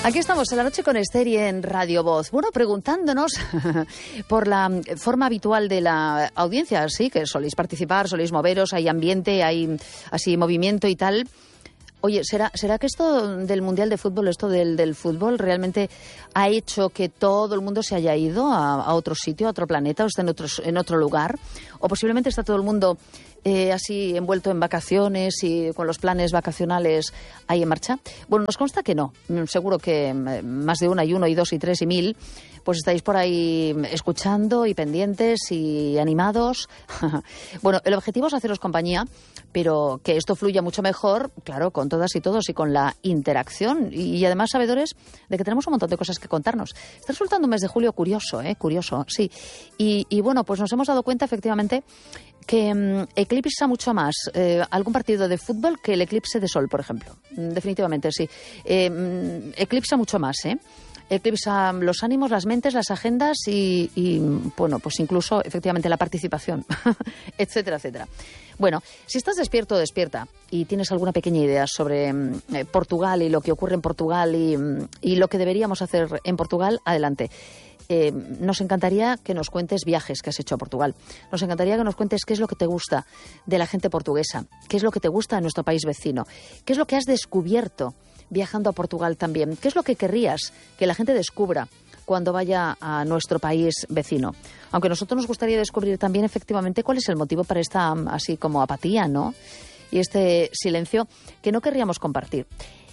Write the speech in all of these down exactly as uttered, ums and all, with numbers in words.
Aquí estamos en La Noche con Esther y en Radio Voz. Bueno, preguntándonos por la forma habitual de la audiencia, sí, que soléis participar, soléis moveros, hay ambiente, hay así movimiento y tal. Oye, ¿será, ¿será que esto del Mundial de Fútbol, esto del, del fútbol, realmente ha hecho que todo el mundo se haya ido a, a otro sitio, a otro planeta, o está en, otros, en otro lugar? ¿O posiblemente está todo el mundo eh, así envuelto en vacaciones y con los planes vacacionales ahí en marcha? Bueno, nos consta que no. Seguro que más de una y uno y dos y tres y mil, pues estáis por ahí escuchando y pendientes y animados. Bueno, el objetivo es haceros compañía, pero que esto fluya mucho mejor, claro, con todas y todos y con la interacción. Y, y además sabedores de que tenemos un montón de cosas que contarnos. Está resultando un mes de julio curioso, ¿eh? Curioso, sí. Y, y bueno, pues nos hemos dado cuenta efectivamente que mmm, eclipsa mucho más eh, algún partido de fútbol que el eclipse de sol, por ejemplo. Mm, definitivamente, sí. Eh, mm, eclipsa mucho más, ¿eh? Eclipsa los ánimos, las mentes, las agendas y, y bueno, pues incluso efectivamente la participación, etcétera, etcétera. Bueno, si estás despierto o despierta y tienes alguna pequeña idea sobre eh, Portugal y lo que ocurre en Portugal y, y lo que deberíamos hacer en Portugal, adelante. Eh, nos encantaría que nos cuentes viajes que has hecho a Portugal. Nos encantaría que nos cuentes qué es lo que te gusta de la gente portuguesa, qué es lo que te gusta de nuestro país vecino, qué es lo que has descubierto viajando a Portugal también, qué es lo que querrías que la gente descubra cuando vaya a nuestro país vecino. Aunque a nosotros nos gustaría descubrir también efectivamente cuál es el motivo para esta así como apatía, ¿no? Y este silencio que no querríamos compartir.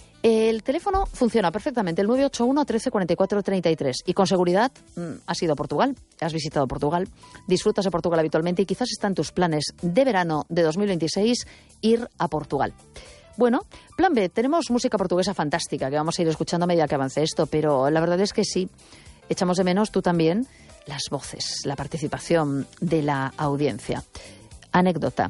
El teléfono funciona perfectamente, el nueve ocho uno, trece, cuarenta y cuatro, treinta y tres. Y con seguridad mmm, has ido a Portugal, has visitado Portugal, disfrutas de Portugal habitualmente y quizás está en tus planes de verano de dos mil veintiséis ir a Portugal. Bueno, plan B, tenemos música portuguesa fantástica que vamos a ir escuchando a medida que avance esto, pero la verdad es que sí, echamos de menos, tú también, las voces, la participación de la audiencia. Anécdota.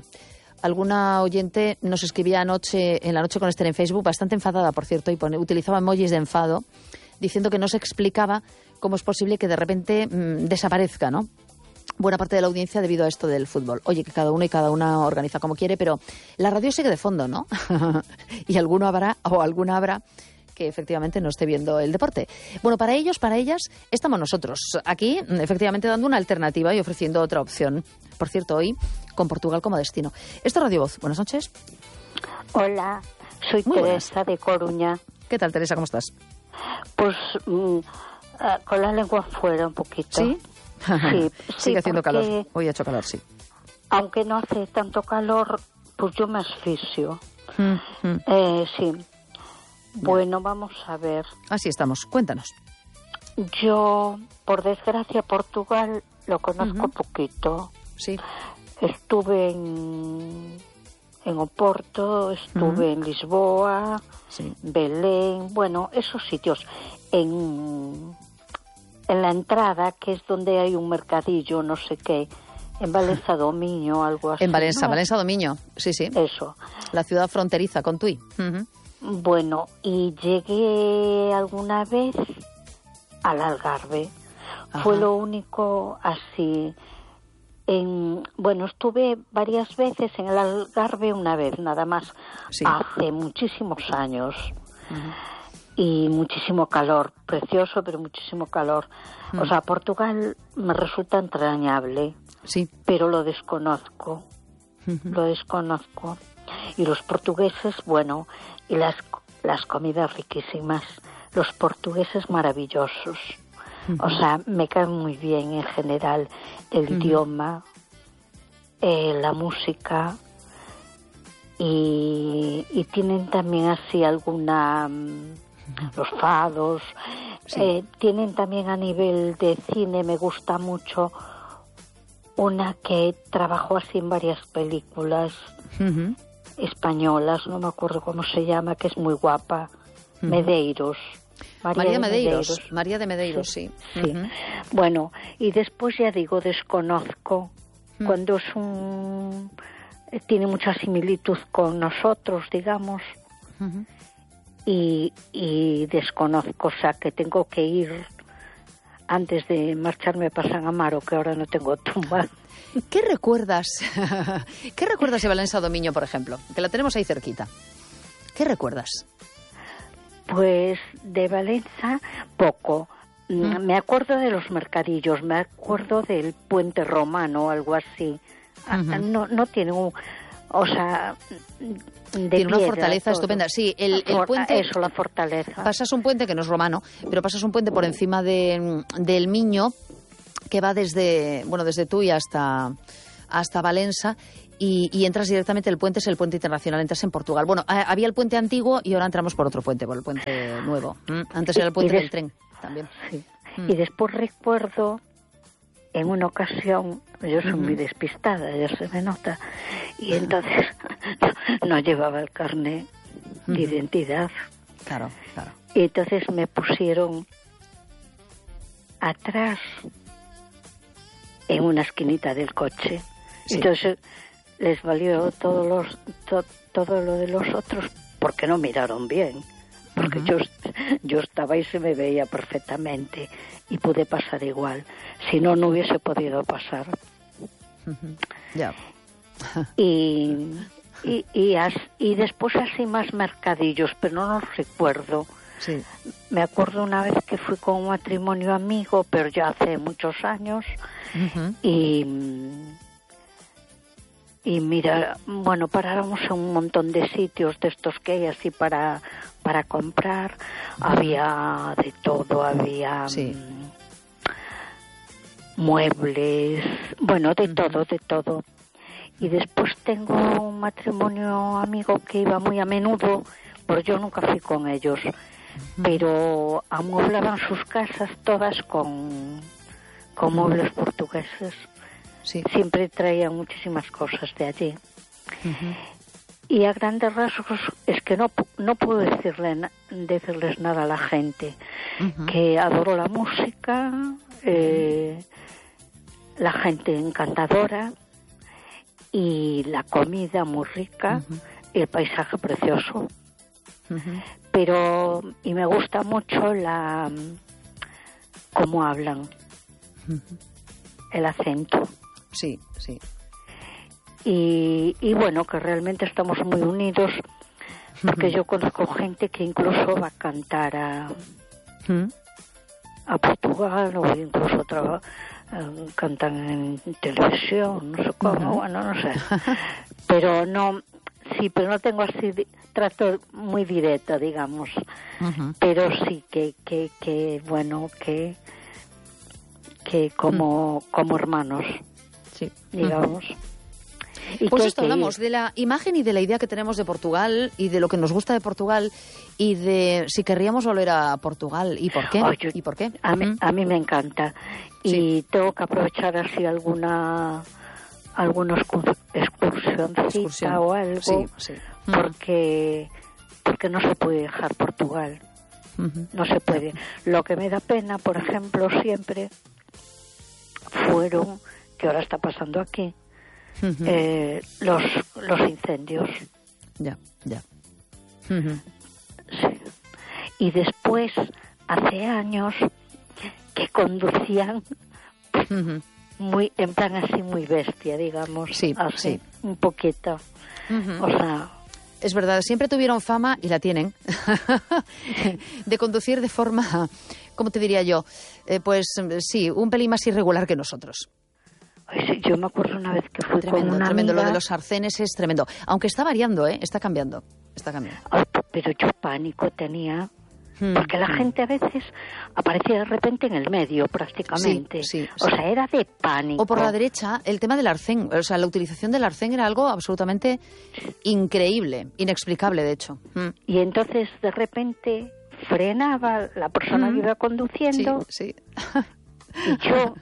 Alguna oyente nos escribía anoche, en La Noche con Esther en Facebook, bastante enfadada, por cierto, y pone, utilizaba emojis de enfado, diciendo que no se explicaba cómo es posible que de repente mmm, desaparezca, ¿no? Buena parte de la audiencia debido a esto del fútbol. Oye, que cada uno y cada una organiza como quiere, pero la radio sigue de fondo, ¿no? Y alguno habrá, o alguna habrá, que efectivamente no esté viendo el deporte. Bueno, para ellos, para ellas, estamos nosotros aquí, efectivamente, dando una alternativa y ofreciendo otra opción. Por cierto, hoy, con Portugal como destino. Esto es Radio Voz. Buenas noches. Hola, soy Muy Teresa buenas. de Coruña. ¿Qué tal, Teresa? ¿Cómo estás? Pues mmm, con la lengua afuera un poquito. ¿Sí? Sí, Sigue sí, haciendo porque, calor. Hoy ha hecho calor, sí. Aunque no hace tanto calor, pues yo me asfixio. Mm, mm. Eh, sí. Bueno, vamos a ver. Así estamos. Cuéntanos. Yo, por desgracia, Portugal lo conozco Uh-huh. poquito. Sí. Estuve en, en Oporto, estuve Uh-huh. en Lisboa, Sí. Belén, bueno, esos sitios. En, en la entrada, que es donde hay un mercadillo, no sé qué, en Valença Domiño, algo así. En Valença, ¿no? Valença Domiño. Sí, sí. Eso. La ciudad fronteriza con Tui. Uh-huh. Bueno, y llegué alguna vez al Algarve. Ajá. Fue lo único así. En, bueno, estuve varias veces en el Algarve, una vez nada más, Sí. hace muchísimos años. Uh-huh. Y muchísimo calor, precioso, pero muchísimo calor. Mm. O sea, Portugal me resulta entrañable, Sí. pero lo desconozco, Uh-huh. lo desconozco. Y los portugueses, bueno, y las, las comidas riquísimas, los portugueses maravillosos. Uh-huh. O sea, me caen muy bien en general el Uh-huh. idioma, eh, la música, y, y tienen también así alguna... los fados, Sí. eh, tienen también a nivel de cine, me gusta mucho una que trabajó así en varias películas Uh-huh. españolas, no me acuerdo cómo se llama, que es muy guapa, Uh-huh. Medeiros. María, de de Medeiros. María de Medeiros, sí. Sí. Uh-huh. Bueno, y después ya digo, desconozco, Mm. cuando es un... tiene mucha similitud con nosotros, digamos, Uh-huh. y, y desconozco, o sea, que tengo que ir antes de marcharme para San Amaro, que ahora no tengo tumba. ¿Qué recuerdas? ¿Qué recuerdas de Valença Domiño, por ejemplo? Que la tenemos ahí cerquita. ¿Qué recuerdas? Pues de Valencia, poco. Mm. Me acuerdo de los mercadillos, me acuerdo del puente romano, algo así. Uh-huh. No, no tiene un... O sea... De tiene una piedra, fortaleza todo. Estupenda. Sí, el, el puente... Eso, la fortaleza. Pasas un puente que no es romano, pero pasas un puente por encima de, del Miño, que va desde, bueno, desde Tui hasta, hasta Valencia, y, y entras directamente, el puente es el puente internacional, entras en Portugal. Bueno, había el puente antiguo y ahora entramos por otro puente, por el puente nuevo. Antes era el puente des... del tren también. Sí. Mm. Y después recuerdo, en una ocasión, yo soy uh-huh. muy despistada, ya se me nota, y entonces no llevaba el carnet uh-huh. de identidad. Claro, claro. Y entonces me pusieron atrás, en una esquinita del coche. Sí. Entonces les valió todos los, to, todo lo de los otros, porque no miraron bien. Porque uh-huh. yo, yo estaba y se me veía perfectamente y pude pasar igual. Si no, no hubiese podido pasar. Uh-huh. Yeah. y, y, y, as, y después así más mercadillos, pero no los recuerdo. Sí. Me acuerdo una vez que fui con un matrimonio amigo, pero ya hace muchos años, uh-huh. y... Y mira, bueno, parábamos en un montón de sitios de estos que hay así para, para comprar. Había de todo, había sí. um, muebles, bueno, de uh-huh. todo, de todo. Y después tengo un matrimonio amigo que iba muy a menudo, pero yo nunca fui con ellos. Uh-huh. Pero amueblaban sus casas todas con, con muebles portugueses. Sí. Siempre traían muchísimas cosas de allí. Uh-huh. Y a grandes rasgos es que no, no puedo decirle, decirles nada a la gente. Uh-huh. Que adoro la música, eh, la gente encantadora y la comida muy rica, uh-huh. y el paisaje precioso. Uh-huh. Pero, y me gusta mucho la cómo hablan, uh-huh. el acento. Sí, sí. Y, y bueno, que realmente estamos muy unidos, porque uh-huh. yo conozco gente que incluso va a cantar a, uh-huh. a Portugal, o incluso traba, uh, cantan en televisión, no sé cómo, uh-huh. bueno, no sé. Pero no, sí, pero no tengo así, trato muy directo, digamos. Uh-huh. Pero sí que, que, que bueno, que, que como, uh-huh. como hermanos. Sí. Digamos. ¿Y pues esto hablamos de la imagen y de la idea que tenemos de Portugal y de lo que nos gusta de Portugal y de si querríamos volver a Portugal y por qué. Oh, yo, ¿Y por qué? A mí, a mí me encanta y sí. tengo que aprovechar así alguna alguna excursión o algo, sí, sí. porque porque no se puede dejar Portugal. Uh-huh. No se puede. Lo que me da pena, por ejemplo, siempre fueron, que ahora está pasando aquí, uh-huh. eh, los los incendios. Ya, ya. Uh-huh. Sí. Y después, hace años, que conducían uh-huh. muy, en plan así muy bestia, digamos. Sí, así, sí. Un poquito. Uh-huh. O sea... Es verdad, siempre tuvieron fama, y la tienen, de conducir de forma, ¿cómo te diría yo? Eh, pues sí, un pelín más irregular que nosotros. Ay, sí, yo me acuerdo una vez que fui tremendo, con una tremendo. amiga... Lo de los arcenes es tremendo. Aunque está variando, ¿eh? Está cambiando. Está cambiando. Ay, pero yo pánico tenía... Porque la gente a veces aparecía de repente en el medio, prácticamente. Sí, sí, o sí. sea, era de pánico. O por la derecha, el tema del arcén. O sea, la utilización del arcén era algo absolutamente increíble, inexplicable, de hecho. Mm. Y entonces, de repente, frenaba la persona mm. que iba conduciendo. Sí, sí. Y yo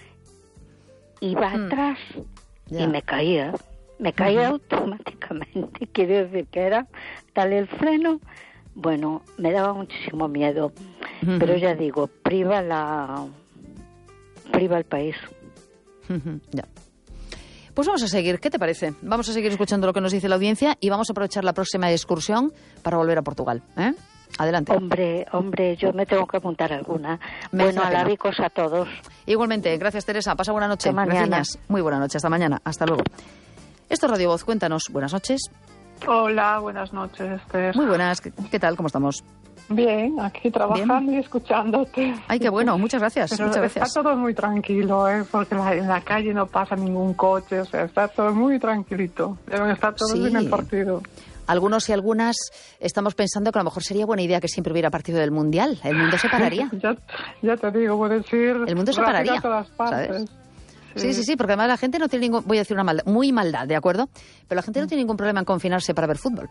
iba mm. atrás yeah. y me caía. Me caía mm. automáticamente. Quiere decir que era tal el freno... Bueno, me daba muchísimo miedo, uh-huh. pero ya digo, priva la priva el país. Uh-huh. Ya. Pues vamos a seguir, ¿qué te parece? Vamos a seguir escuchando lo que nos dice la audiencia y vamos a aprovechar la próxima excursión para volver a Portugal, ¿eh? Adelante. Hombre, hombre, yo me tengo que apuntar alguna. Me bueno, alabicos a todos. Igualmente, gracias Teresa, pasa buena noche. Hasta mañana. Gracias. Muy buena noche, hasta mañana, hasta luego. Esto es Radio Voz, cuéntanos, buenas noches. Hola, buenas noches, Esther. Muy buenas, ¿qué, qué tal? ¿Cómo estamos? Bien, aquí trabajando Bien. y escuchándote. Ay, qué bueno, muchas gracias. Pero muchas está gracias. todo muy tranquilo, ¿eh? Porque la, en la calle no pasa ningún coche, o sea, está todo muy tranquilito. Deben estar todos Sí. en el partido. Algunos y algunas estamos pensando que a lo mejor sería buena idea que siempre hubiera partido del Mundial. El mundo se pararía. ya, ya te digo, puedes ir El mundo se pararía, a todas partes. ¿sabes? Sí, sí, sí, porque además la gente no tiene ningún, voy a decir una maldad, muy maldad, ¿de acuerdo? Pero la gente no tiene ningún problema en confinarse para ver fútbol.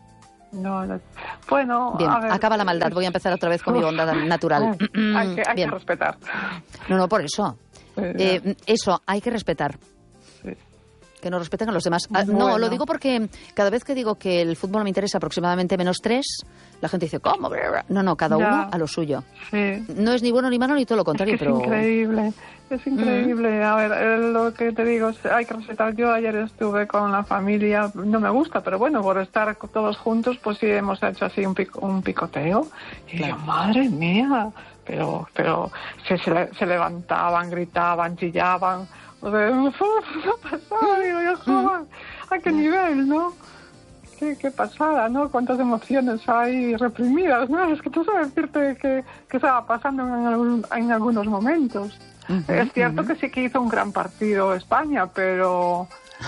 No, no. Bueno, Bien, a ver, acaba la maldad. Voy a empezar otra vez con mi onda natural. hay, que, hay que respetar. No, no, por eso. Eh, eso, hay que respetar. Sí. Que nos respeten a los demás. Ah, Bueno. No, lo digo porque cada vez que digo que el fútbol me interesa aproximadamente menos tres, la gente dice, ¿cómo? No, no, cada Ya. uno a lo suyo. Sí. No es ni bueno ni malo ni todo lo contrario, Es que pero... es increíble, es increíble. Mm. A ver, eh, lo que te digo, hay que respetar. Yo ayer estuve con la familia, no me gusta, pero bueno, por estar todos juntos, pues sí hemos hecho así un, pico, un picoteo. Y claro. Yo, madre mía, pero pero se, se, se levantaban, gritaban, chillaban. O sea, no pasaba, digo yo, joder, ¿a qué nivel, no? Qué, qué pasada, ¿no? Cuántas emociones hay reprimidas, ¿no? Es que tú sabes decirte qué estaba pasando en, algún, en algunos momentos. Uh-huh, es cierto uh-huh. que sí que hizo un gran partido España, pero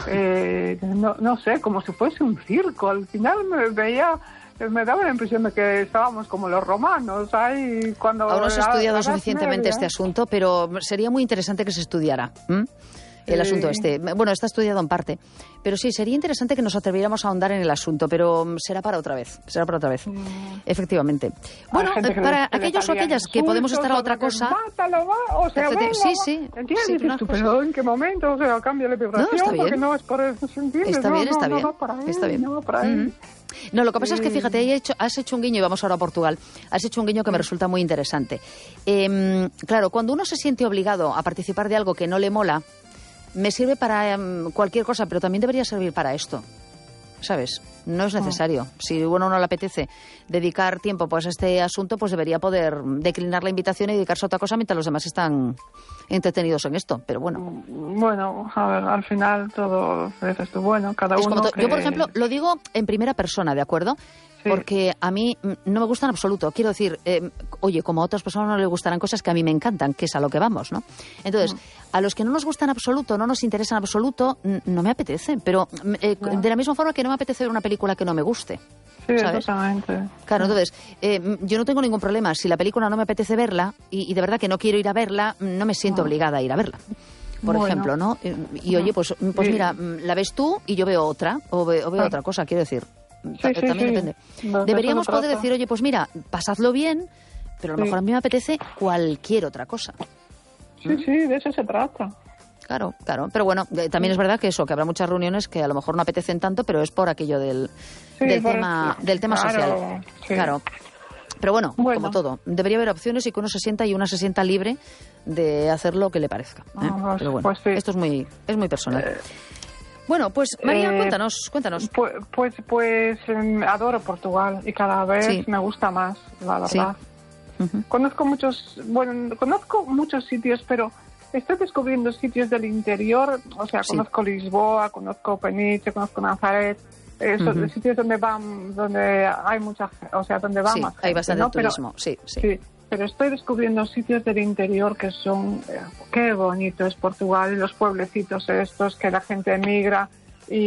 eh, no, no sé, como si fuese un circo. Al final me veía... Me daba la impresión de que estábamos como los romanos. Ahí cuando Aún no se ha estudiado la, la suficientemente media. este asunto, pero sería muy interesante que se estudiara. ¿Mm? El sí. asunto este. Bueno, está estudiado en parte. Pero sí, sería interesante que nos atreviéramos a ahondar en el asunto, pero será para otra vez. Será para otra vez. Mm. Efectivamente. Bueno, para le, aquellos o aquellas que podemos estar a otra cosa... Mátalo, va, o sea, venga, sí, sí. ¿Entiendes? Sí, tú, pero ¿en qué momento? O sea, cambia la vibración, no, está bien. Porque no es por eso, ¿entiendes? Está no, bien, no, está no, bien. No, para ahí, está bien. No, para ahí. Mm-hmm. No, lo que pasa sí. es que, fíjate, has hecho, has hecho un guiño, y vamos ahora a Portugal, has hecho un guiño que me resulta muy interesante. Eh, claro, cuando uno se siente obligado a participar de algo que no le mola, me sirve para um, cualquier cosa, pero también debería servir para esto, ¿sabes? No es necesario. Oh. Si a uno no le apetece dedicar tiempo pues, a este asunto, pues debería poder declinar la invitación y dedicarse a otra cosa mientras los demás están entretenidos en esto, pero bueno. Bueno, a ver, al final todo es esto, bueno, cada es uno como que... Yo, por ejemplo, lo digo en primera persona, ¿de acuerdo? Sí. Porque a mí no me gusta en absoluto. Quiero decir, eh, oye, como a otras personas no les gustarán cosas que a mí me encantan, que es a lo que vamos, ¿no? Entonces, mm. a los que no nos gustan en absoluto, no nos interesan en absoluto, no me apetece. Pero eh, no. de la misma forma que no me apetece ver una película que no me guste. Sí, ¿sabes? exactamente. Claro, entonces, eh, yo no tengo ningún problema. Si la película no me apetece verla, y, y de verdad que no quiero ir a verla, no me siento no. obligada a ir a verla. Por bueno. ejemplo, ¿no? Y, y oye, pues, pues sí. mira, la ves tú y yo veo otra, o, ve, o veo ah. otra cosa, quiero decir. Sí, sí, también sí. depende. No, Deberíamos poder decir, oye, pues mira, pasadlo bien, pero a lo mejor sí. a mí me apetece cualquier otra cosa. Sí, ¿Mm? sí, de eso se trata. Claro, claro. Pero bueno, eh, también es verdad que eso, que habrá muchas reuniones que a lo mejor no apetecen tanto, pero es por aquello del, sí, del por tema, el... del tema claro, social. Sí. Claro. Pero bueno, bueno, como todo, debería haber opciones y que uno se sienta y una se sienta libre de hacer lo que le parezca. ¿eh? Ah, pero bueno, pues sí. esto es muy, es muy personal. Eh... Bueno, pues María, eh, cuéntanos, cuéntanos. Pues, pues, pues eh, adoro Portugal y cada vez sí. me gusta más, la verdad. Sí. Uh-huh. Conozco muchos, bueno, conozco muchos sitios, pero estoy descubriendo sitios del interior, o sea, conozco sí. Lisboa, conozco Peniche, conozco Nazaret, esos uh-huh. sitios donde van, donde hay mucha, o sea, donde va sí, más gente, hay bastante ¿no? turismo, pero, sí, sí. sí. Pero estoy descubriendo sitios del interior que son... Eh, qué bonito es Portugal y los pueblecitos estos que la gente emigra y,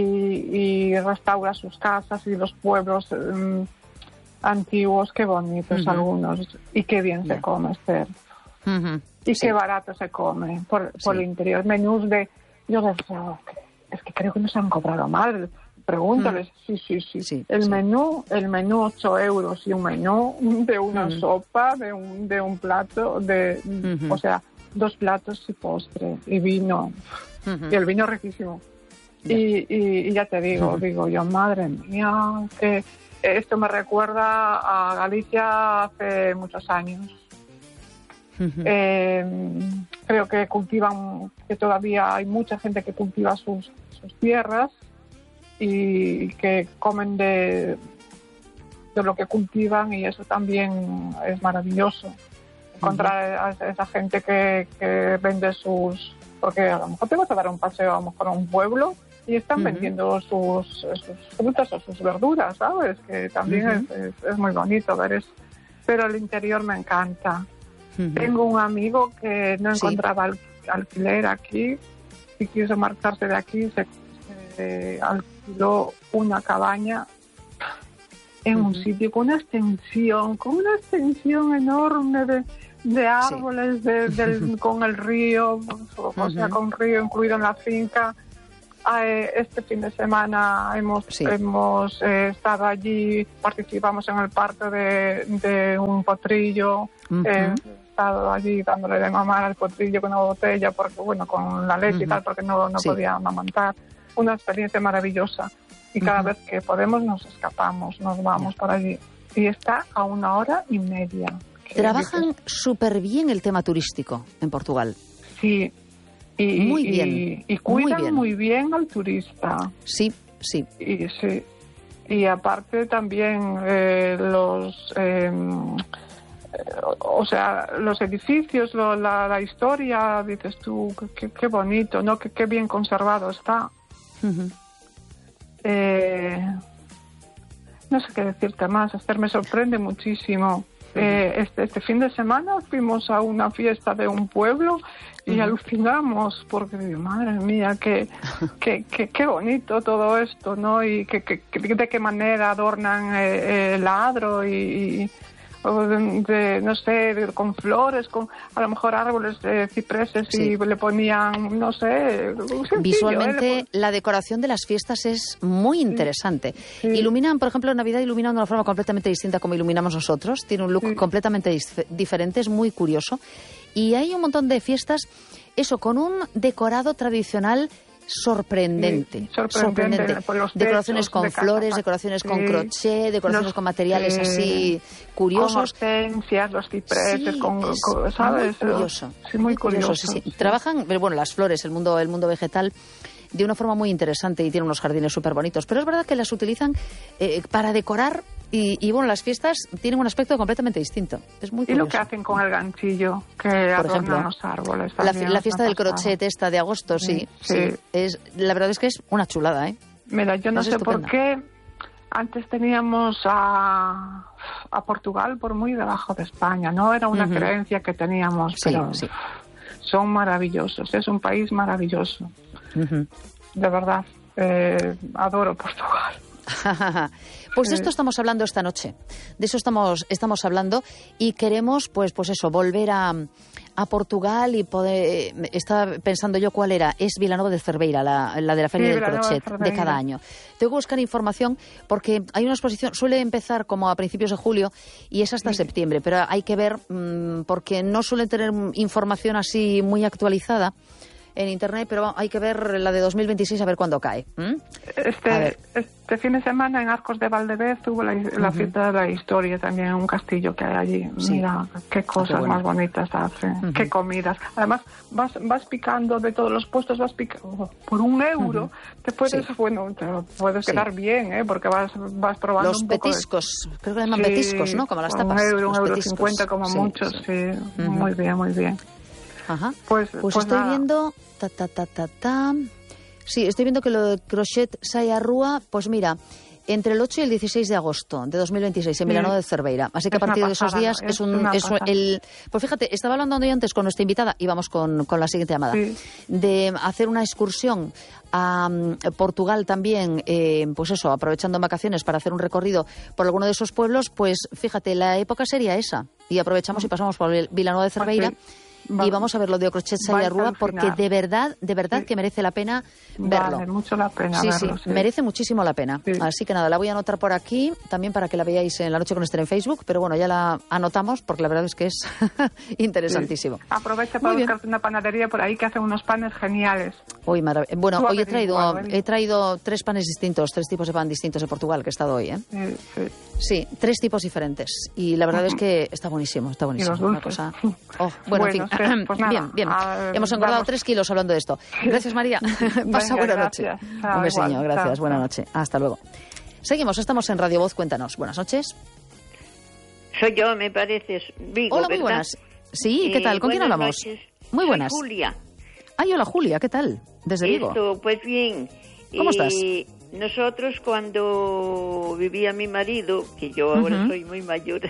y restaura sus casas y los pueblos um, antiguos, qué bonitos uh-huh. algunos. Y qué bien yeah. se come, Esther. Uh-huh. Y sí. qué barato se come por, por sí. el interior. Menús de... Yo decía, es que creo que nos han cobrado mal. Pregúntales, mm. sí, sí, sí, sí. El sí. menú, el menú ocho euros y un menú de una mm. sopa, de un de un plato, de, mm-hmm. o sea, dos platos y postre y vino mm-hmm. y el vino riquísimo. Yeah. Y, y, y ya te digo, mm-hmm. digo yo, madre mía, que esto me recuerda a Galicia hace muchos años. Mm-hmm. Eh, creo que cultivan, que todavía hay mucha gente que cultiva sus sus tierras. Y que comen de, de lo que cultivan y eso también es maravilloso. Encontrar uh-huh. a esa gente que, que vende sus... Porque a lo mejor te vas a dar un paseo a lo mejor a un pueblo y están uh-huh. vendiendo sus, sus frutas o sus verduras, ¿sabes? Que también uh-huh. es, es, es muy bonito ver eso. Pero el interior me encanta. Uh-huh. Tengo un amigo que no encontraba sí. al, alquiler aquí y quiso marcharse de aquí, se, se alquiló una cabaña en uh-huh. un sitio con una extensión, con una extensión enorme de, de árboles, sí. de, del, con el río, o uh-huh. sea, con río incluido en la finca. Este fin de semana hemos, sí. hemos eh, estado allí, participamos en el parto de, de un potrillo, uh-huh. eh, he estado allí dándole de mamar al potrillo con una botella, porque bueno, con la leche uh-huh. y tal, porque no, no sí. podía amamantar. Una experiencia maravillosa. Y cada uh-huh. vez que podemos nos escapamos, nos vamos yeah. para allí. Y está a una hora y media. Trabajan súper bien el tema turístico en Portugal. Sí. Y, muy bien. Y, y cuidan muy bien. muy bien al turista. Sí, sí. Y, sí. y aparte también eh, los... Eh, o sea, los edificios, lo, la, la historia, dices tú, qué, qué bonito, ¿no? Qué, qué bien conservado está. Uh-huh. Eh, no sé qué decirte más, Esther, me sorprende muchísimo. Uh-huh. Eh, este, este fin de semana fuimos a una fiesta de un pueblo y uh-huh. alucinamos porque, madre mía, qué, qué, qué, qué bonito todo esto, ¿no? Y que, que, de qué manera adornan eh, el adro y... y De, de, no sé, de, con flores, con a lo mejor árboles de cipreses sí. y le ponían, no sé... Sencillo, visualmente ¿eh? La decoración de las fiestas es muy interesante. Sí. Iluminan, por ejemplo, en Navidad iluminan de una forma completamente distinta como iluminamos nosotros. Tiene un look sí. completamente dif- diferente, es muy curioso. Y hay un montón de fiestas, eso, con un decorado tradicional sorprendente, sí, sorprendente, sorprendente. Decoraciones con de flores, casa, decoraciones sí. con crochet, decoraciones los, con materiales eh, así curiosos. Con hortensias, los cipreses, sí, con, con, ¿sabes? Muy curioso. Sí, muy, muy curioso. curioso sí, sí. Sí. Trabajan, bueno, las flores, el mundo, el mundo vegetal, de una forma muy interesante y tienen unos jardines súper bonitos. Pero es verdad que las utilizan eh, para decorar y, y, bueno, las fiestas tienen un aspecto completamente distinto. Es muy curioso. Y lo que hacen con el ganchillo, que Por adornan ejemplo, los árboles. La, la fiesta del crochet esta de agosto, sí, sí, sí. Es, la verdad es que es una chulada, ¿eh? Mira, yo no es sé estupenda. por qué antes teníamos a, a Portugal por muy debajo de España, ¿no? Era una uh-huh. creencia que teníamos, sí, pero sí. son maravillosos, es un país maravilloso. Uh-huh. De verdad, eh, adoro Portugal. Pues de esto estamos hablando esta noche, de eso estamos estamos hablando y queremos, pues pues eso, volver a, a Portugal y poder... Estaba pensando yo cuál era, es Vilanova de Cerveira, la, la de la Feria sí, del Crochet de, de cada año. Tengo que buscar información porque hay una exposición, suele empezar como a principios de julio y es hasta sí. septiembre, pero hay que ver mmm, porque no suelen tener información así muy actualizada en internet, pero hay que ver la de dos mil veintiséis a ver cuándo cae. ¿Mm? Este, este fin de semana en Arcos de Valdevez hubo la, la uh-huh. fiesta de la historia también, un castillo que hay allí. Sí. Mira, qué cosas qué bueno. más bonitas hacen, uh-huh. qué comidas. Además, vas vas picando de todos los puestos, vas picando por un euro, uh-huh. te puedes, sí. bueno, te puedes sí. quedar bien, ¿eh? Porque vas vas probando los un poco petiscos, de... creo que llaman sí, petiscos, ¿no? Como las tapas. Un euro, un euro petiscos. cincuenta como sí, muchos, sí. sí. Uh-huh. Muy bien, muy bien. Ajá. Pues, pues, pues estoy nada. viendo... Ta, ta, ta, ta, ta. Sí, estoy viendo que lo de Crochet Saia Rúa, pues mira, entre el ocho y el dieciséis de agosto de dos mil veintiséis en sí. Vilanova de Cerveira. Así que es a partir de esos días es, es un... Es el, pues fíjate, estaba hablando yo antes con nuestra invitada, y vamos con, con la siguiente llamada, sí. de hacer una excursión a um, Portugal también, eh, pues eso, aprovechando en vacaciones para hacer un recorrido por alguno de esos pueblos, pues fíjate, la época sería esa. Y aprovechamos y pasamos por Vilanova de Cerveira. Okay. Va, y vamos a ver lo de Crochet Saia Rúa porque de verdad, de verdad sí. que merece la pena verlo. Vale, mucho la pena sí, verlo. Sí, sí, merece muchísimo la pena. Sí. Así que nada, la voy a anotar por aquí, también para que la veáis en La Noche con Esther en Facebook, pero bueno, ya la anotamos porque la verdad es que es interesantísimo. Sí. Aprovecha para buscarte una panadería por ahí que hace unos panes geniales. Uy, marav- bueno, hoy he traído, igual, he traído tres panes distintos, tres tipos de pan distintos de Portugal que he estado hoy, ¿eh? Sí, sí. Sí, tres tipos diferentes. Y la verdad uh-huh. es que está buenísimo, está buenísimo. Y los dulces. Una cosa... oh, bueno, bueno, en fin. Pues nada, bien, bien. Uh, Hemos engordado vamos. tres kilos hablando de esto. Gracias, María. Pasa buena noche. Chao, un besiño, igual. gracias. Chao, buena chao. noche. Hasta luego. Seguimos, estamos en Radio Voz. Cuéntanos. Buenas noches. Soy yo, me parece. Vigo, hola, muy ¿verdad? buenas. Sí, ¿qué tal? ¿Con eh, quién hablamos? Noches. Muy buenas. Soy Julia. Ay, hola, Julia, ¿qué tal? Desde Vigo. Esto, pues bien. ¿Cómo estás? Y nosotros cuando vivía mi marido, que yo ahora uh-huh. soy muy mayor,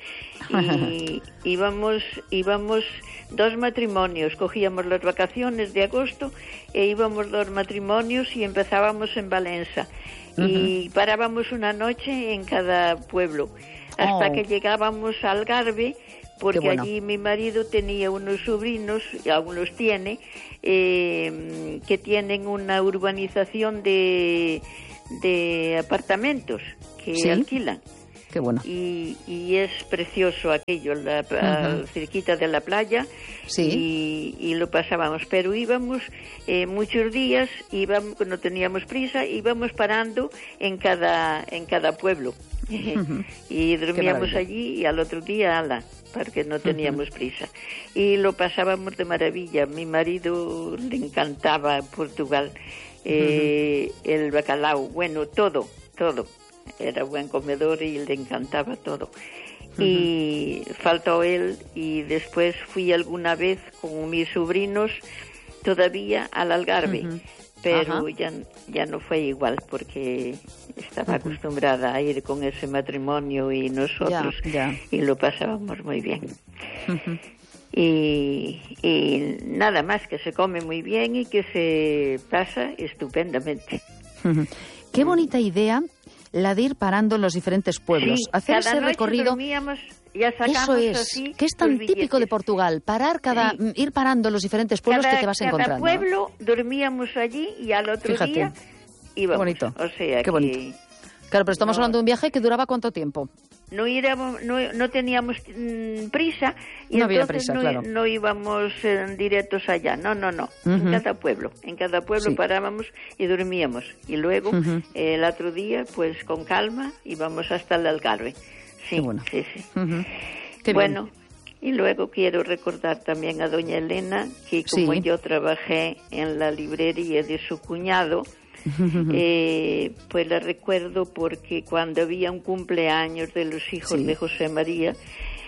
y íbamos, íbamos dos matrimonios, cogíamos las vacaciones de agosto e íbamos dos matrimonios y empezábamos en Valencia. Uh-huh. Y parábamos una noche en cada pueblo, hasta oh. que llegábamos a Algarve, porque bueno. allí mi marido tenía unos sobrinos, y aún los tiene, eh, que tienen una urbanización de, de apartamentos que ¿Sí? alquilan. Qué bueno. Y, y es precioso aquello, la, uh-huh. cerquita de la playa, sí. y, y lo pasábamos. Pero íbamos eh, muchos días, íbamos, no teníamos prisa, íbamos parando en cada, en cada pueblo. Uh-huh. Y dormíamos allí y al otro día, ala, porque no teníamos uh-huh. prisa. Y lo pasábamos de maravilla. Mi marido le encantaba Portugal, eh, uh-huh. el bacalao, bueno, todo, todo. Era buen comedor y le encantaba todo. Uh-huh. Y faltó él, y después fui alguna vez con mis sobrinos todavía al Algarve, uh-huh. pero ya, ya no fue igual, porque estaba uh-huh. acostumbrada a ir con ese matrimonio y nosotros, ya, ya. y lo pasábamos muy bien. Uh-huh. Y, y nada más, que se come muy bien y que se pasa estupendamente. Uh-huh. Qué bonita idea la de ir parando en los diferentes pueblos, sí, hacer ese recorrido. Ya eso es, así que es tan típico de Portugal, parar cada, sí. ir parando en los diferentes pueblos cada, que te vas cada encontrando. Cada pueblo dormíamos allí y al otro Fíjate. día íbamos. Qué bonito. O sea, qué que bonito. Claro, pero estamos no, hablando de un viaje que duraba ¿cuánto tiempo? No íbamos, no, no teníamos mmm, prisa y no entonces había prisa, no, claro. no íbamos eh, directos allá. No, no, no. Uh-huh. En cada pueblo, en cada pueblo sí. parábamos y dormíamos. Y luego uh-huh. eh, el otro día, pues con calma, íbamos hasta el Algarve. Sí, Qué bueno. sí, sí. Uh-huh. Qué bueno. bien. Y luego quiero recordar también a doña Elena, que como sí. yo trabajé en la librería de su cuñado, eh, pues la recuerdo porque cuando había un cumpleaños de los hijos sí. de José María,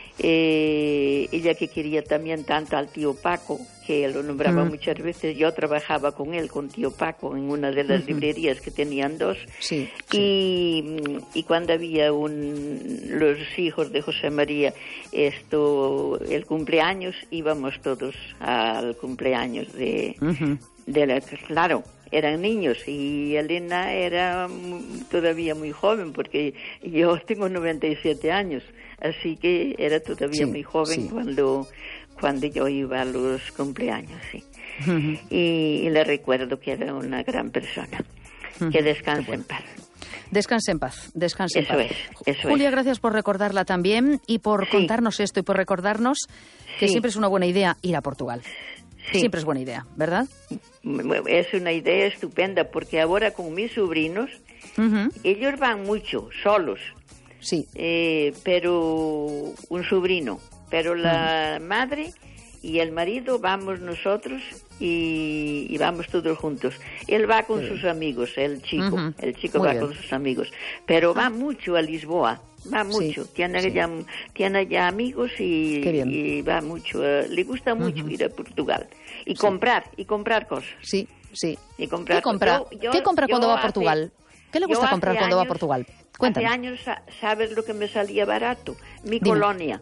eh, ella que quería también tanto al tío Paco, que lo nombraba uh-huh. muchas veces, yo trabajaba con él, con tío Paco, en una de las uh-huh. librerías que tenían dos, sí, y, sí. y cuando había un, los hijos de José María, esto, el cumpleaños, íbamos todos al cumpleaños de, uh-huh. de la, claro, eran niños, y Elena era todavía muy joven, porque yo tengo noventa y siete años, así que era todavía sí, muy joven sí. cuando cuando yo iba a los cumpleaños, sí. Uh-huh. y, y le recuerdo que era una gran persona. Uh-huh. Que descanse bueno. en paz. Descanse en paz, descanse eso en paz. Es, eso Julia, es. gracias por recordarla también y por sí. contarnos esto y por recordarnos que sí. siempre es una buena idea ir a Portugal. Sí. Siempre es buena idea, ¿verdad? Es una idea estupenda, porque ahora con mis sobrinos, uh-huh. ellos van mucho, solos. Sí. Eh, pero un sobrino, pero la uh-huh. madre y el marido vamos nosotros y, y vamos todos juntos. Él va con sí. sus amigos, el chico, uh-huh. el chico Muy va bien. con sus amigos, pero va mucho a Lisboa. Va mucho, sí, tiene, sí. Ya, tiene ya amigos y, y va mucho, uh, le gusta mucho uh-huh. ir a Portugal y sí. comprar, y comprar cosas. Sí, sí. Y comprar ¿Qué compra, yo, yo, ¿Qué compra cuando va a hace, Portugal? ¿Qué le gusta comprar cuando años, va a Portugal? Cuéntame. Hace años, ¿sabes lo que me salía barato? Mi Dime. Colonia.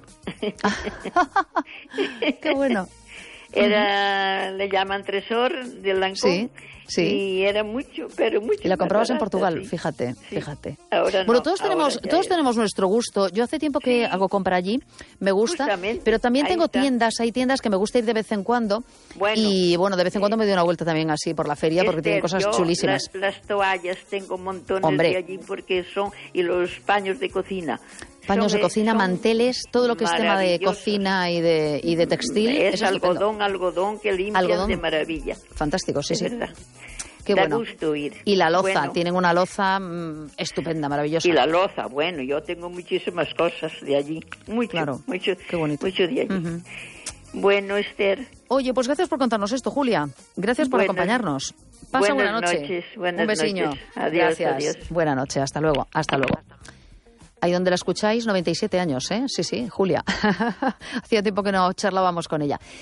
Qué bueno. Era, uh-huh. le llaman Tresor de Lancôme. Sí. Sí. Y era mucho, pero mucho. Y la comprabas barata, en Portugal, sí. fíjate, sí. fíjate. Ahora bueno, no, todos tenemos, todos ya tenemos nuestro gusto. Yo hace tiempo que sí. hago compra allí, me gusta, Justamente, pero también tengo está. tiendas, hay tiendas que me gusta ir de vez en cuando. Bueno, y bueno, de vez en cuando me doy una vuelta también así por la feria, porque Esther, tienen cosas yo chulísimas. Las, las toallas tengo montones Hombre. de allí porque son, y los paños de cocina. Paños son, de cocina, manteles, todo lo que es tema de cocina y de, y de textil. Es eso algodón, es algodón que limpian algodón. de maravilla. Fantástico, sí, es sí. verdad. Qué da bueno. gusto ir. Y la loza, bueno. tienen una loza mmm, estupenda, maravillosa. Y la loza, bueno, yo tengo muchísimas cosas de allí. Mucho, claro. mucho, Qué bonito. mucho de allí. Uh-huh. Bueno, Esther. Oye, pues gracias por contarnos esto, Julia. Gracias por buenas, acompañarnos. Pasa buena noche. Noches, buenas Un besiño. Noches. Adiós, gracias. Adiós. Buena noche, hasta luego. Hasta luego. Ahí donde la escucháis, noventa y siete años, ¿eh? Sí, sí, Julia. Hacía tiempo que no charlábamos con ella.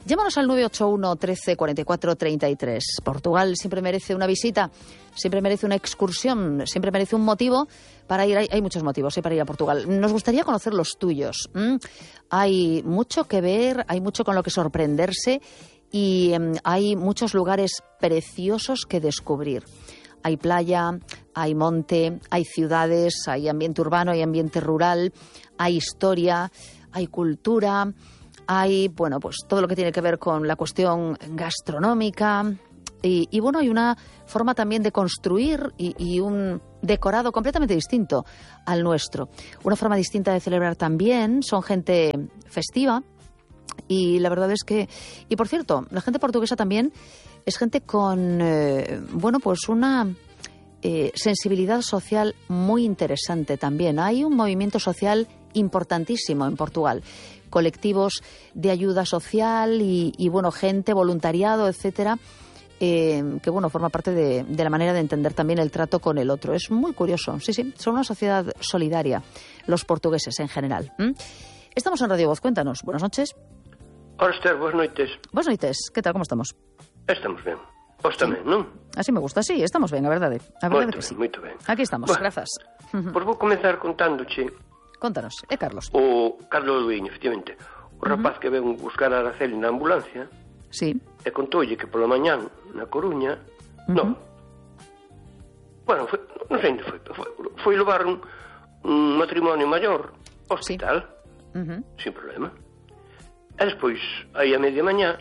Llámanos al nueve ocho uno, trece, cuarenta y cuatro, treinta y tres. Portugal siempre merece una visita, siempre merece una excursión, siempre merece un motivo para ir. Hay, hay muchos motivos ¿eh? para ir a Portugal. Nos gustaría conocer los tuyos. ¿Mm? Hay mucho que ver, hay mucho con lo que sorprenderse y eh, hay muchos lugares preciosos que descubrir. Hay playa, hay monte, hay ciudades, hay ambiente urbano, hay ambiente rural, hay historia, hay cultura, hay, bueno, pues todo lo que tiene que ver con la cuestión gastronómica y, y bueno, hay una forma también de construir y, y un decorado completamente distinto al nuestro. Una forma distinta de celebrar también, son gente festiva y la verdad es que, y por cierto, la gente portuguesa también es gente con, eh, bueno, pues una eh, sensibilidad social muy interesante también. Hay un movimiento social importantísimo en Portugal. Colectivos de ayuda social y, y bueno, gente, voluntariado, etcétera, eh, que bueno, forma parte de, de la manera de entender también el trato con el otro. Es muy curioso. Sí, sí, son una sociedad solidaria, los portugueses en general. ¿Mm? Estamos en Radio Voz, cuéntanos. Buenas noches. Hola, Esther, buenas noites. Buenas noites, que tal, como estamos? Estamos ben. Vos tamén, sí. Non? Así me gusta, sí, estamos ben, a verdade. A verdade moito que sí. ben, moito ben. Aquí estamos, bueno, grazas. Pois vou comenzar contándoche. Contanos, é Carlos. O Carlos Luíño, efectivamente. O rapaz uh -huh. que ven buscar a Araceli na ambulancia. Sí. E contoulle que pola mañán na Coruña, uh -huh. non. Bueno, foi, non sei onde foi, foi, foi levar un, un matrimonio maior ao hospital, sí. uh -huh. sin problema. E despois, aí a media mañá,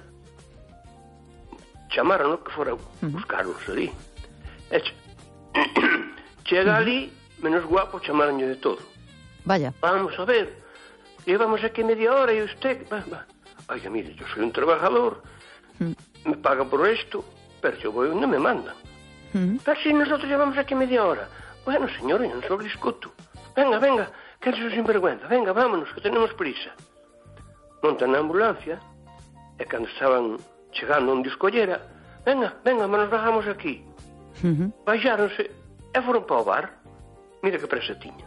chamaron que fora uh -huh. buscarnos ali. E che... chega uh -huh. ali, menos guapo, chamaronlle de todo. Vaya. Vamos a ver, llevamos aquí media hora y usted... Va, va. Oiga, mire, yo soy un trabajador, uh -huh. me pagan por esto, pero yo voy donde me mandan. Uh -huh. Pero si nosotros llevamos aquí media hora. Bueno, señor, yo no solo discuto. Venga, venga, que eso es sinvergüenza. Venga, vámonos, que tenemos prisa. Montan na ambulancia, e cando estaban chegando onde os collera, venga, venga, mas nos bajamos aquí. Uh -huh. Baixáronse e foron para o bar. Mira que presa tiña.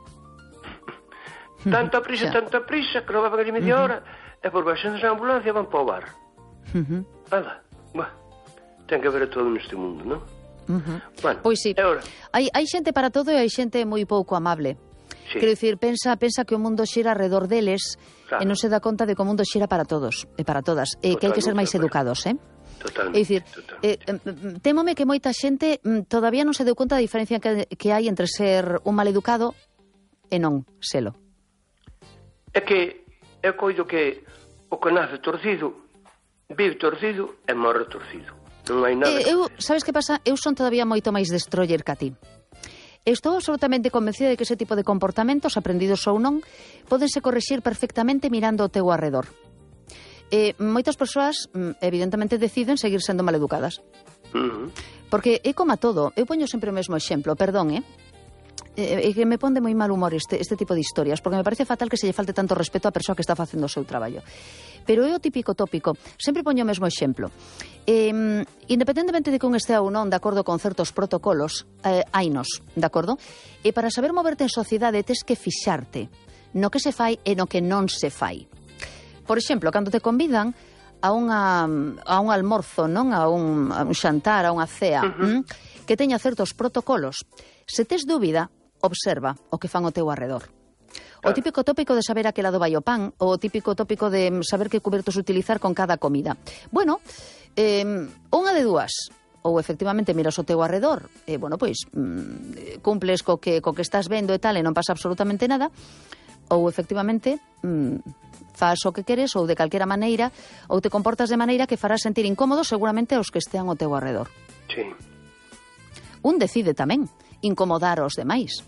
Tanta prisa, xa. tanta prisa, que non van ali media uh -huh. hora, e por baixando a ambulancia van para o bar. Uh -huh. Nada, bah, ten que haber todo neste mundo, non? Uh -huh. Bueno, pois sí, hai, hai xente para todo e hai xente moi pouco amable. Sí. Quero dicir, pensa, pensa que o mundo xira alrededor deles, claro. E non se dá conta de que o mundo xira para todos e para todas, e que hai que ser máis educados, eh? Totalmente. É dicir, eh, témome que moita xente todavía non se deu conta da diferencia que, que hai entre ser un maleducado e non selo. É que é coido que o que nace torcido vive torcido e morre torcido. Non hai nada. Eh, eu, sabes que pasa? Eu son todavía moito máis destroyer que a ti. Estou absolutamente convencida de que ese tipo de comportamentos, aprendidos ou non, podense correxir perfectamente mirando ao teu arredor. Eh, moitas persoas, evidentemente, deciden seguir sendo maleducadas. Uh -huh. Porque é como a todo. Eu poño sempre o mesmo exemplo, perdón, eh? É eh, que me pon de moi mal humor este, este tipo de historias, porque me parece fatal que se lle falte tanto respeto á persoa que está facendo o seu traballo. Pero é o típico tópico. Sempre poño o mesmo exemplo. Eh, independentemente de que un estea ou non de acordo con certos protocolos, eh, hainos, de acordo? E para saber moverte en sociedade tes que fixarte no que se fai e no que non se fai. Por exemplo, cando te convidan a, unha, a un almorzo, non? A un, a un xantar, a unha cea, uh -huh. que teña certos protocolos, se tes dúbida, observa o que fan o teu arredor. Claro. O típico tópico de saber a que lado vai o pan, o típico tópico de saber que cubertos utilizar con cada comida. Bueno, eh, unha de dúas, ou efectivamente miras o teu arredor, e, bueno, pois, mm, cumples co que, co que estás vendo e tal, e non pasa absolutamente nada, ou efectivamente mm, faz o que queres, ou de calquera maneira, ou te comportas de maneira que farás sentir incómodo seguramente aos que estean ao teu arredor. Sí. Un decide tamén incomodar aos demais.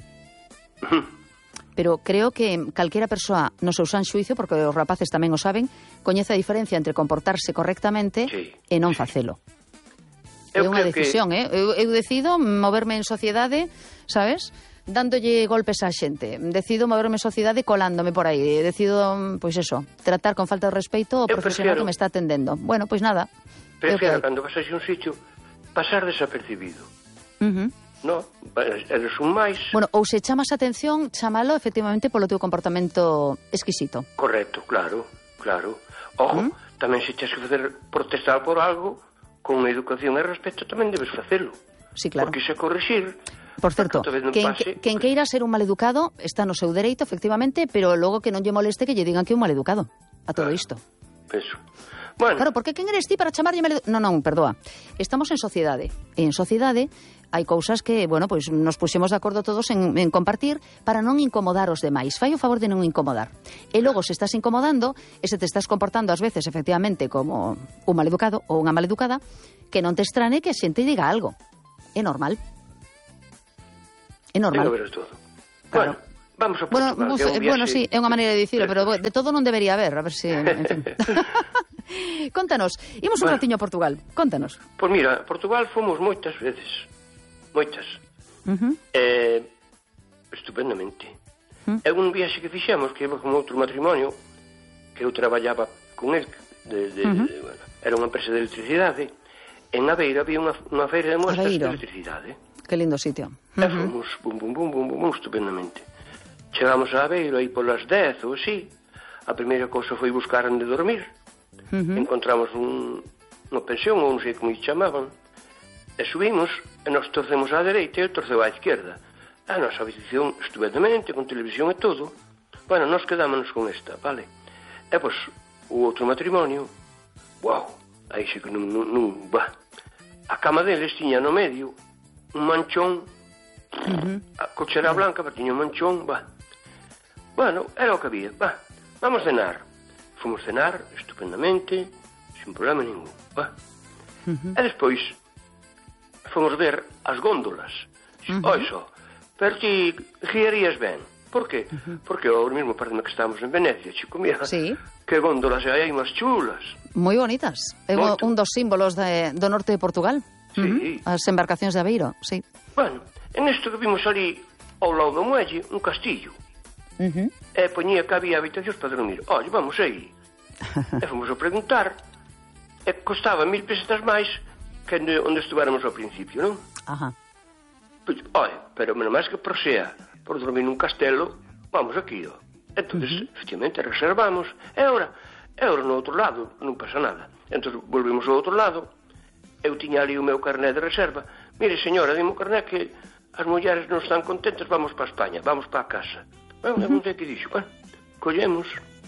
Pero creo que calquera persoa no seu san xuizo, porque os rapaces tamén o saben, coñece a diferencia entre comportarse correctamente sí, e non facelo. É unha decisión, que... eh? Eu, eu decido moverme en sociedade, sabes? Dándolle golpes á xente. Decido moverme en sociedade colándome por aí. Decido, pois eso, tratar con falta de respeito o eu profesional prefiero... que me está atendendo. Bueno, pois nada. Prefiero, cando vas a un sitio, pasar desapercibido. Uh -huh. No, eres un máis. Bueno, ou se chamas a atención, chámalo efectivamente polo teu comportamento exquisito. Correcto, claro, claro. Ojo, ¿Mm? tamén se tens que facer protestar por algo, con educación e respeto tamén debes facelo. Sí, claro. Porque se corrixir... Por certo, quen, pase, quen que... queira ser un maleducado está no seu dereito, efectivamente, pero logo que non lle moleste que lle digan que é un maleducado a todo isto. Eso. Bueno. Claro, porque quen eres ti para chamarlle maleducado? Non, non, perdoa. Estamos en sociedade. E en sociedade hai cousas que, bueno, pois nos puxemos de acordo todos en, en compartir para non incomodar os demais. Fai o favor de non incomodar. E logo, se estás incomodando, e se te estás comportando ás veces, efectivamente, como un maleducado ou unha maleducada, que non te estrane que a xente diga algo. É normal. É normal. Tengo veres todo. Claro. Bueno, vamos a Portugal. Bueno, que é un viaxe... bueno, sí, é unha maneira de dicirlo, pero de todo non debería haber, a ver se... En fin. Contanos, imos un bueno, ratiño a Portugal, contanos. Pois mira, Portugal fomos moitas veces, moitas. Uh-huh. Eh, estupendamente. Uh-huh. É un viaxe que fixemos, que iba con outro matrimonio, que eu traballaba con el, de, de, uh-huh. de, bueno, era unha empresa de electricidade. En Aveiro había unha, unha feira de mostras de electricidade. Que lindo sitio. Uh-huh. E fomos, bum, bum, bum, bum, bum, estupendamente. Chegamos a Aveiro aí polas dez ou así. A primeira cousa foi buscar onde dormir. Uh-huh. Encontramos un, unha pensión, ou non sei como se chamaban, e subimos, e nos torcemos á dereita e eu torceu á izquierda. A nosa habitación estupendamente, con televisión e todo. Bueno, nos quedámonos con esta, vale? E pois, o outro matrimonio, wow, aí xe que non, non, non, bah. A cama deles tiña no medio un manchón, uh-huh. a cochera blanca, pero tiña un manchón, bah. Bueno, era o que había, bah, vamos cenar. Fomos cenar estupendamente, sin problema ningún. Ah. Uh-huh. E despois fomos ver as góndolas. Uh-huh. Oixo, pero ti guiarías ben. Por qué? Uh-huh. Porque ahora mismo parece que estamos en Venecia, chico, mira, sí. Que góndolas hai, hai máis chulas. Moi bonitas. É un dos símbolos de, do norte de Portugal. Sí. Uh-huh. As embarcacións de Aveiro, sí. Bueno, en isto que vimos ali ao lado do muelle, un castillo. Uh-huh. E poñía que había habitacións para dormir. Olha, vamos aí. E fomos a preguntar. E costaba mil pesetas máis que onde estuvéramos ao principio, non? Ajá. Pois, olha, pero menos máis que por sea por dormir nun castelo, vamos aquí, ó. Entón, uh-huh. efectivamente, reservamos. E agora, e agora no outro lado, non pasa nada. Entón, volvimos ao outro lado. Eu tiña ali o meu carné de reserva. Mire, señora, dime o carné que as mulleres non están contentas, vamos para España, vamos para a casa. Bueno, uh-huh. non sei que dixo. Bueno, collemos.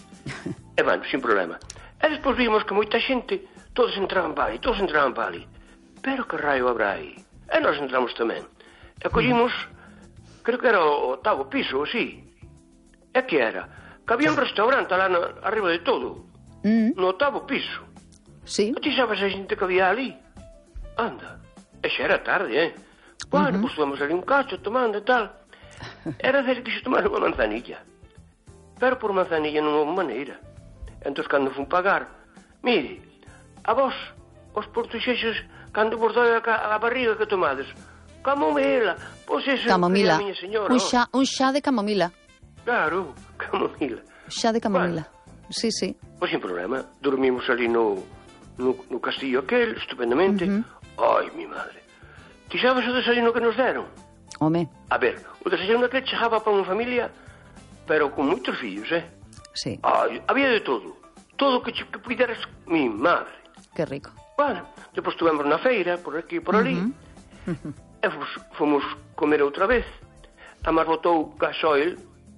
E, bueno, sin problema. E despois vimos que moita xente, todos entraban para ali, todos entraban para ali. Pero que raio habrá aí? E nós entramos tamén. E collimos, creo que era o octavo piso, ou así. E que era? Que había un restaurante lá no, arriba de todo. Mm. No octavo piso. Sí. E ti sabes a xente que había ali? Anda. E xa era tarde, eh? Bueno, uh-huh. Pois fomos ali un cacho tomando e tal. Era dele que se tomara unha manzanilla. Pero por manzanilla non houve maneira. Entón, cando fun pagar, mire, a vos, os portuxeses, cando vos doi a, a barriga que tomades, camomila, pois eso camomila. É a miña señora. Un xa, un xa de camomila. Claro, camomila. Xa de camomila, bueno, sí, sí. Pois sin problema, dormimos ali no, no, no castillo aquel, estupendamente. Uh-huh. Ai, mi madre. Ti sabes o desayuno que nos deron? Home. A ver, o desayuno aquel chegaba para unha familia, pero con moitos fillos, eh? Sí. Ai, había de todo. Todo que, que puderas, mi madre. Que rico. Bueno, depois estuvemos na feira, por aquí e por ali. Uh-huh. Uh-huh. E fomos, fomos comer outra vez. A máis botou gasoil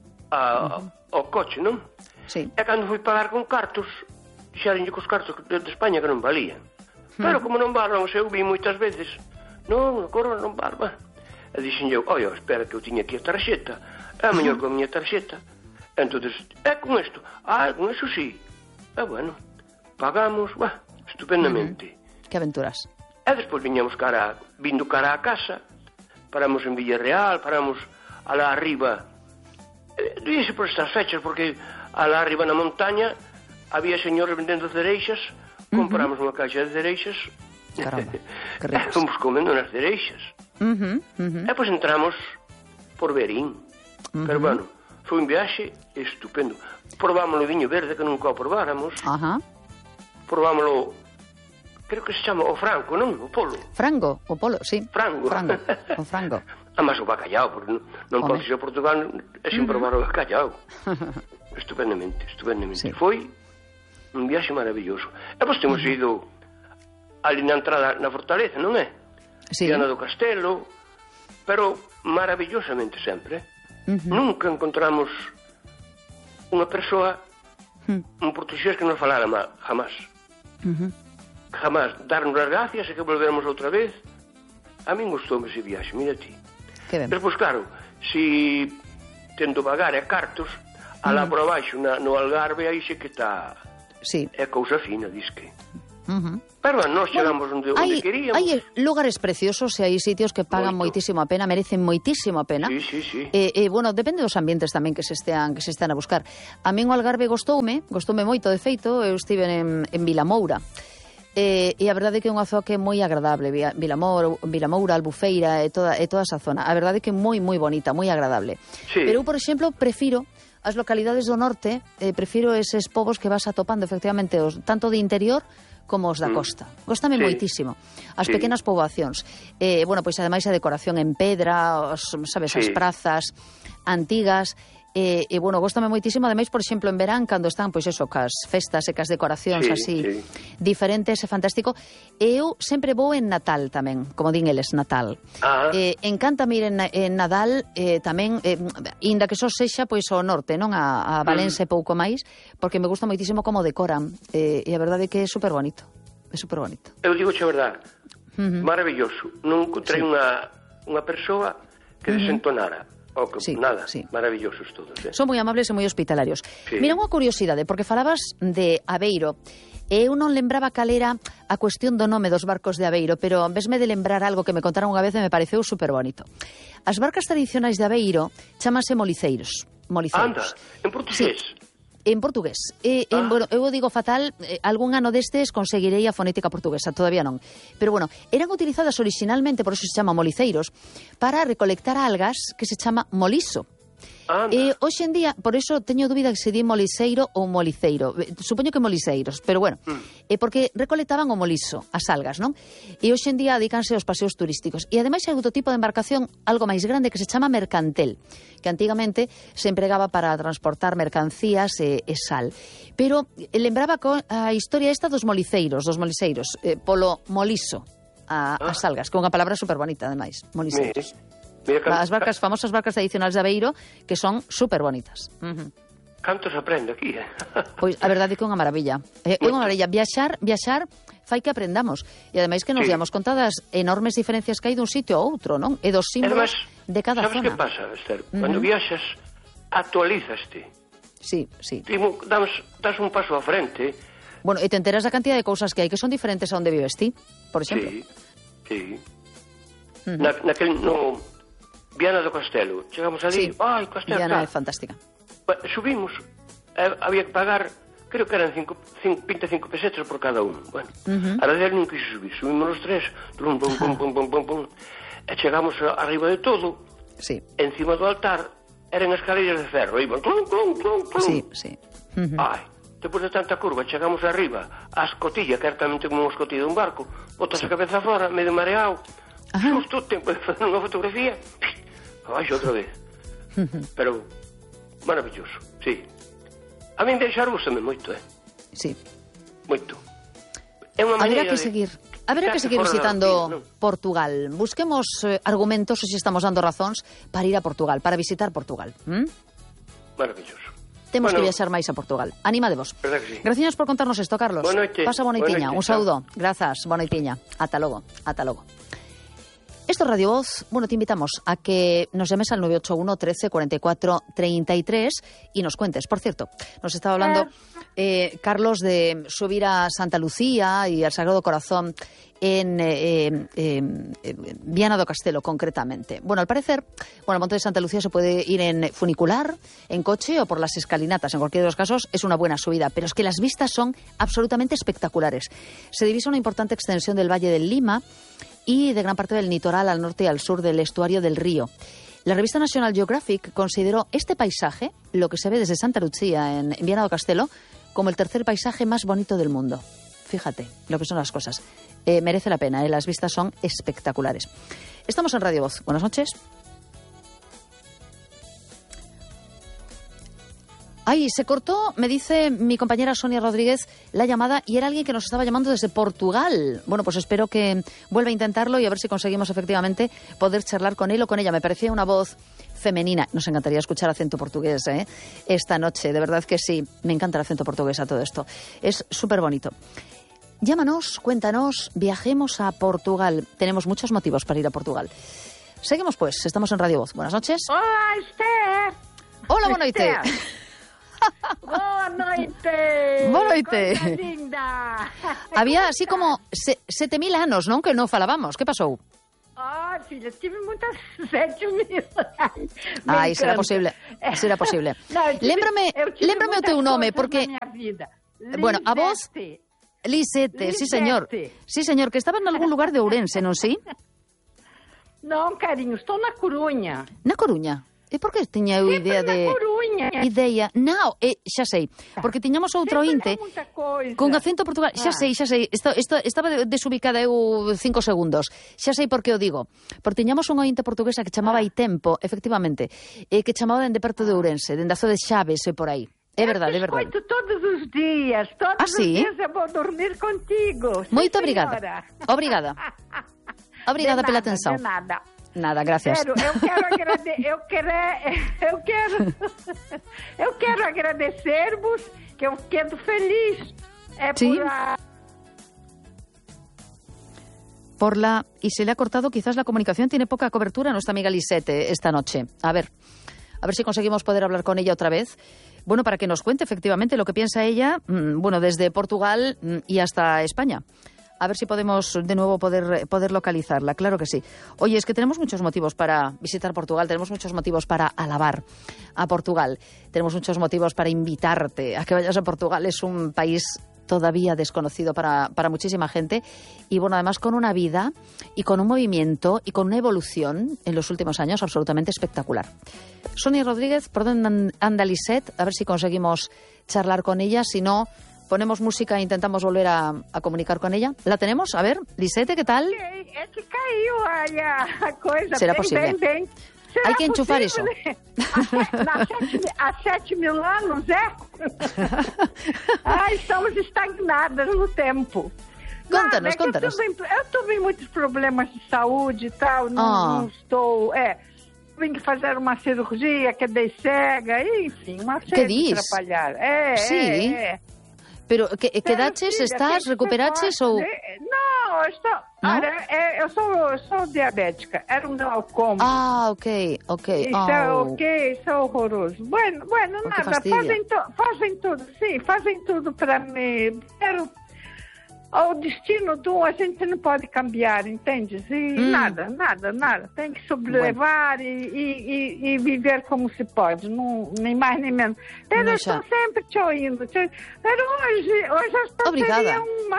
a, uh-huh. ao coche, non? Sí. E cando fui pagar con cartos, dixeronlle cos cartos de, de España que non valían. Uh-huh. Pero como non valan, eu vi moitas veces. Non, a corona non val, va. E dixen eu, oi, espera que eu tiña aquí a tarxeta. É mellor con a miña tarxeta. Entonces, é con isto. Ah, con eso sí. E bueno, pagamos, va, estupendamente. Uh-huh. Que aventuras. E despois viñamos cara, vindo cara a casa, paramos en Villarreal, paramos alá arriba. Eh, Díase por estas fechas, porque alá arriba na montaña había señores vendendo cereixas, compramos uh-huh. unha caixa de cereixas. Caramba, que ricos. E fomos comendo nas cereixas. Uh-huh, uh-huh. E pois entramos por Verín. Uh-huh. Pero bueno, foi un viaxe estupendo. Probámoslo o viño verde, que nunca o probáramos. Ajá. Probámoslo, creo que se chama o franco, non? O polo. Frango, o polo, sí. Frango. Frango, o frango. Además o bacallao, porque non, non podes ir a Portugal e sin uh-huh. probar o bacallao. Estupendamente, estupendamente. Sí. Foi un viaxe maravilloso. E pois temos uh-huh. ido ali na entrada na fortaleza, non é? Sí. Viana do Castelo, pero maravillosamente sempre. Uh-huh. Nunca encontramos unha persoa, uh-huh. un portugués que nos falara mal, jamás. Uh-huh. Jamás darnos as gracias e que volvermos outra vez. A min gustoume ese viaxe, mira ti. Despois, claro, si tendo vagar e cartos, alá uh-huh. por abaixo, na, no Algarve, aí xe que está... Sí. É cousa fina, disque. Uh-huh. Pero nós chegamos bueno, onde, onde hai, queríamos. Hai lugares preciosos e hai sitios que pagan Moito. moitísimo a pena, merecen moitísimo a pena. Sí, sí, sí. E, eh, bueno, depende dos ambientes tamén que se estean que se estean a buscar. A min o Algarve gostoume, gostoume moito, de feito, eu estive en, en Vilamoura. E, e a verdade é que é unha zona que é moi agradable, Vilamoura, Vilamoura, Albufeira e toda, e toda esa zona. A verdade é que é moi, moi bonita, moi agradable. Sí. Pero eu, por exemplo, prefiro as localidades do norte, eh, prefiro eses povos que vas atopando, efectivamente, os, tanto de interior como os da costa. Góstame sí. moitísimo. As sí. pequenas poboacións. Eh, bueno, pois ademais a decoración en pedra, os, sabes, sí. as prazas antigas. E, e bueno, góstame moitísimo, ademais, por exemplo, en verán, cando están, pois eso, cas festas e cas decoracións sí, así sí. diferentes, é fantástico. E eu sempre vou en Natal tamén, como din eles, Natal. Ah. Eh, encántame ir en, en Nadal eh, tamén, eh, inda que só sexa, pois, ao norte, non? A, a Valencia e pouco máis, porque me gusta moitísimo como decoran. Eh, e a verdade é que é super bonito. É super bonito. Eu digo a verdade, uh-huh. maravilloso. Non encontrei sí. unha, unha persoa que uh-huh. desentonara. Oh, que, sí, nada, sí. maravillosos todos. Eh? Son moi amables e moi hospitalarios. Sí. Mira, unha curiosidade, porque falabas de Aveiro. Eu non lembraba cal era a cuestión do nome dos barcos de Aveiro, pero en vez de lembrar algo que me contaron unha vez e me pareceu super bonito. As barcas tradicionais de Aveiro chámanse moliceiros. Moliceiros. Anda, en portugués? Sí. En portugués. E, ah. en, bueno, eu digo fatal, eh, algún ano destes conseguirei a fonética portuguesa, todavía non. Pero bueno, eran utilizadas originalmente, por eso se chama moliceiros, para recolectar algas que se chama moliso. E hoxe en día, por eso teño dúbida que se di moliseiro ou moliceiro. Supoño que moliseiros, pero bueno, mm. é porque recolectaban o moliso, as algas, non? E hoxe en día dedícanse aos paseos turísticos. E ademais hai outro tipo de embarcación algo máis grande que se chama mercantel, que antigamente se empregaba para transportar mercancías e, e sal. Pero lembraba a historia esta dos moliceiros, dos moliseiros, eh, polo moliso, a, ah. as algas, que é unha palabra super bonita, ademais, moliseiros. Me. Mira, can... As barcas, famosas barcas tradicionais de Aveiro, que son super bonitas. Uh-huh. Canto se aprende aquí, eh? Pois a verdade é que é unha maravilla. É unha maravilla. Viaxar, viaxar fai que aprendamos. E ademais que nos sí. diamos conta das enormes diferencias que hai dun sitio a outro, non? E dos símbolos además, de cada sabes zona. Sabes que pasa, Esther? Uh-huh. Cando viaxas, actualizaste. Sí, sí. Damos, das un paso a frente. Bueno, e te enteras da cantidad de cousas que hai que son diferentes a onde vives ti, por exemplo. Sí, sí. Uh-huh. Na, naquel, no... Viana do Castelo. Chegamos ali, sí. ai, Castelo. Viana é fantástica. Subimos, eh, había que pagar, creo que eran cinco, cinco, vinte e cinco pesetas por cada uno. Bueno, uh-huh. a verdade non quiso subir. Subimos os tres, pum, pum, pum, pum, pum, pum, pum, e chegamos arriba de todo. Sí. Encima do altar eran escaleras de ferro, iban clum, clum, clum, clum. Sí, sí. Uh-huh. Ai, depois de tanta curva, chegamos arriba, a escotilla, que era tamén como unha escotilla de un barco, botas a cabeza fora, medio mareado, xusto o tempo de fazer unha fotografía, abaixo outra vez. Pero maravilloso, sí. A min deixar gustame moito, eh? Sí. Moito. É unha maneira Haberá que de... seguir, haberá que seguir visitando Portugal. Busquemos eh, argumentos, se si estamos dando razóns, para ir a Portugal, para visitar Portugal. ¿Mm? Maravilloso. Temos bueno, que viaxar máis a Portugal. Anima de vos. Sí. Gracias por contarnos isto, Carlos. Boa noite. Pasa boa noitiña. Un saúdo. Grazas, boa noitiña. Ata logo, ata logo. Esto es Radio Voz. Bueno, te invitamos a que nos llames al nueve ocho uno, trece, cuarenta y cuatro, treinta y tres y nos cuentes. Por cierto, nos estaba hablando eh, Carlos de subir a Santa Lucía y al Sagrado Corazón en eh, eh, eh, Viana do Castelo, concretamente. Bueno, al parecer, bueno, el monte de Santa Lucía se puede ir en funicular, en coche o por las escalinatas. En cualquiera de los casos es una buena subida, pero es que las vistas son absolutamente espectaculares. Se divisa una importante extensión del Valle del Lima y de gran parte del litoral al norte y al sur del estuario del río. La revista National Geographic consideró este paisaje, lo que se ve desde Santa Lucía en Viana do Castelo, como el tercer paisaje más bonito del mundo. Fíjate lo que son las cosas. Eh, merece la pena, eh, las vistas son espectaculares. Estamos en Radio Voz. Buenas noches. Ay, se cortó, me dice mi compañera Sonia Rodríguez, la llamada, y era alguien que nos estaba llamando desde Portugal. Bueno, pues espero que vuelva a intentarlo y a ver si conseguimos efectivamente poder charlar con él o con ella. Me parecía una voz femenina. Nos encantaría escuchar acento portugués, ¿eh? Esta noche, de verdad que sí. Me encanta el acento portugués a todo esto. Es súper bonito. Llámanos, cuéntanos, viajemos a Portugal. Tenemos muchos motivos para ir a Portugal. Seguimos pues, estamos en Radio Voz. Buenas noches. Hola, Esther. Hola, boa noite. Boa noite. Boa noite. Coisa linda. Había así como se, sete mil anos, non? Que non falábamos. Que pasou? Ah, filha, tive muitas sete mil. Ai, será posible. Será posible. No, tive, lémbrame, lémbrame o teu nome, porque... Bueno, a vos... Lisete, sí, señor. Sí, señor, que estaba en algún lugar de Ourense, non sí? Non, carinho, estou na Coruña. Na Coruña? E por que tiña eu idea de... Na Coruña. Ideia... Non, eh, xa sei. Porque tiñamos outro ointe con acento portugués. Xa sei, xa sei. Esto, esto, estaba desubicada eu cinco segundos. Xa sei por que o digo. Porque tiñamos un ointe portuguesa que chamaba Hai Tempo, efectivamente, e que chamaba dende perto de Ourense, dende a zona de Chaves e por aí. É verdade, é verdade. Eu todos os dias, todos ah, os sí? dias eu vou dormir contigo. Moito sí, obrigada. Obrigada. Obrigada de pela nada, atenção. De nada. Nada, gracias. Quero, eu quero agradecer, eu quero, eu quero, eu quero agradecer-vos, que eu quedo feliz. É sí. por a... Por la... Y se le ha cortado quizás la comunicación, tiene poca cobertura nuestra amiga Lisette esta noche. A ver, a ver si conseguimos poder hablar con ella otra vez. Bueno, para que nos cuente efectivamente lo que piensa ella, bueno, desde Portugal y hasta España. A ver si podemos de nuevo poder, poder localizarla, claro que sí. Oye, es que tenemos muchos motivos para visitar Portugal, tenemos muchos motivos para alabar a Portugal, tenemos muchos motivos para invitarte a que vayas a Portugal. Es un país todavía desconocido para, para muchísima gente y, bueno, además con una vida y con un movimiento y con una evolución en los últimos años absolutamente espectacular. Sonia Rodríguez, ¿por dónde anda Lisette? A ver si conseguimos charlar con ella, si no... Ponemos música e intentamos volver a, a comunicar con ella. ¿La tenemos? A ver, Lisette, ¿qué tal? É que caiu aí a coisa. Será bem, posible. Bem, bem. Será Hay que enchufar possível? Isso. Há sete mil anos, é? Ai, estamos estagnadas no tempo. Conta-nos, é conta-nos. Eu tive muitos problemas de saúde e tal, não, oh. não estou... É, vim que fazer uma cirurgia, quedei cega, enfim, uma série de atrapalhar. É, sí. é, é. Pero, que, quedaches, estás, recuperaches ou... Não, eu estou... Não? Olha, eu sou, eu sou diabética, era um glaucoma. Ah, ok, ok. Isso oh. é ok, isso é horroroso. Bueno, bueno, oh, nada, fazem, to, fazem tudo, sim, fazem tudo para me... Quero... O destino do a gente não pode cambiar, entende? E hum. nada, nada, nada. Tem que sobrelevar bueno. e, e, e viver como se pode, não, nem mais nem menos. Eu estou sempre te ouvindo. Te... Mas hoje, hoje eu seria uma...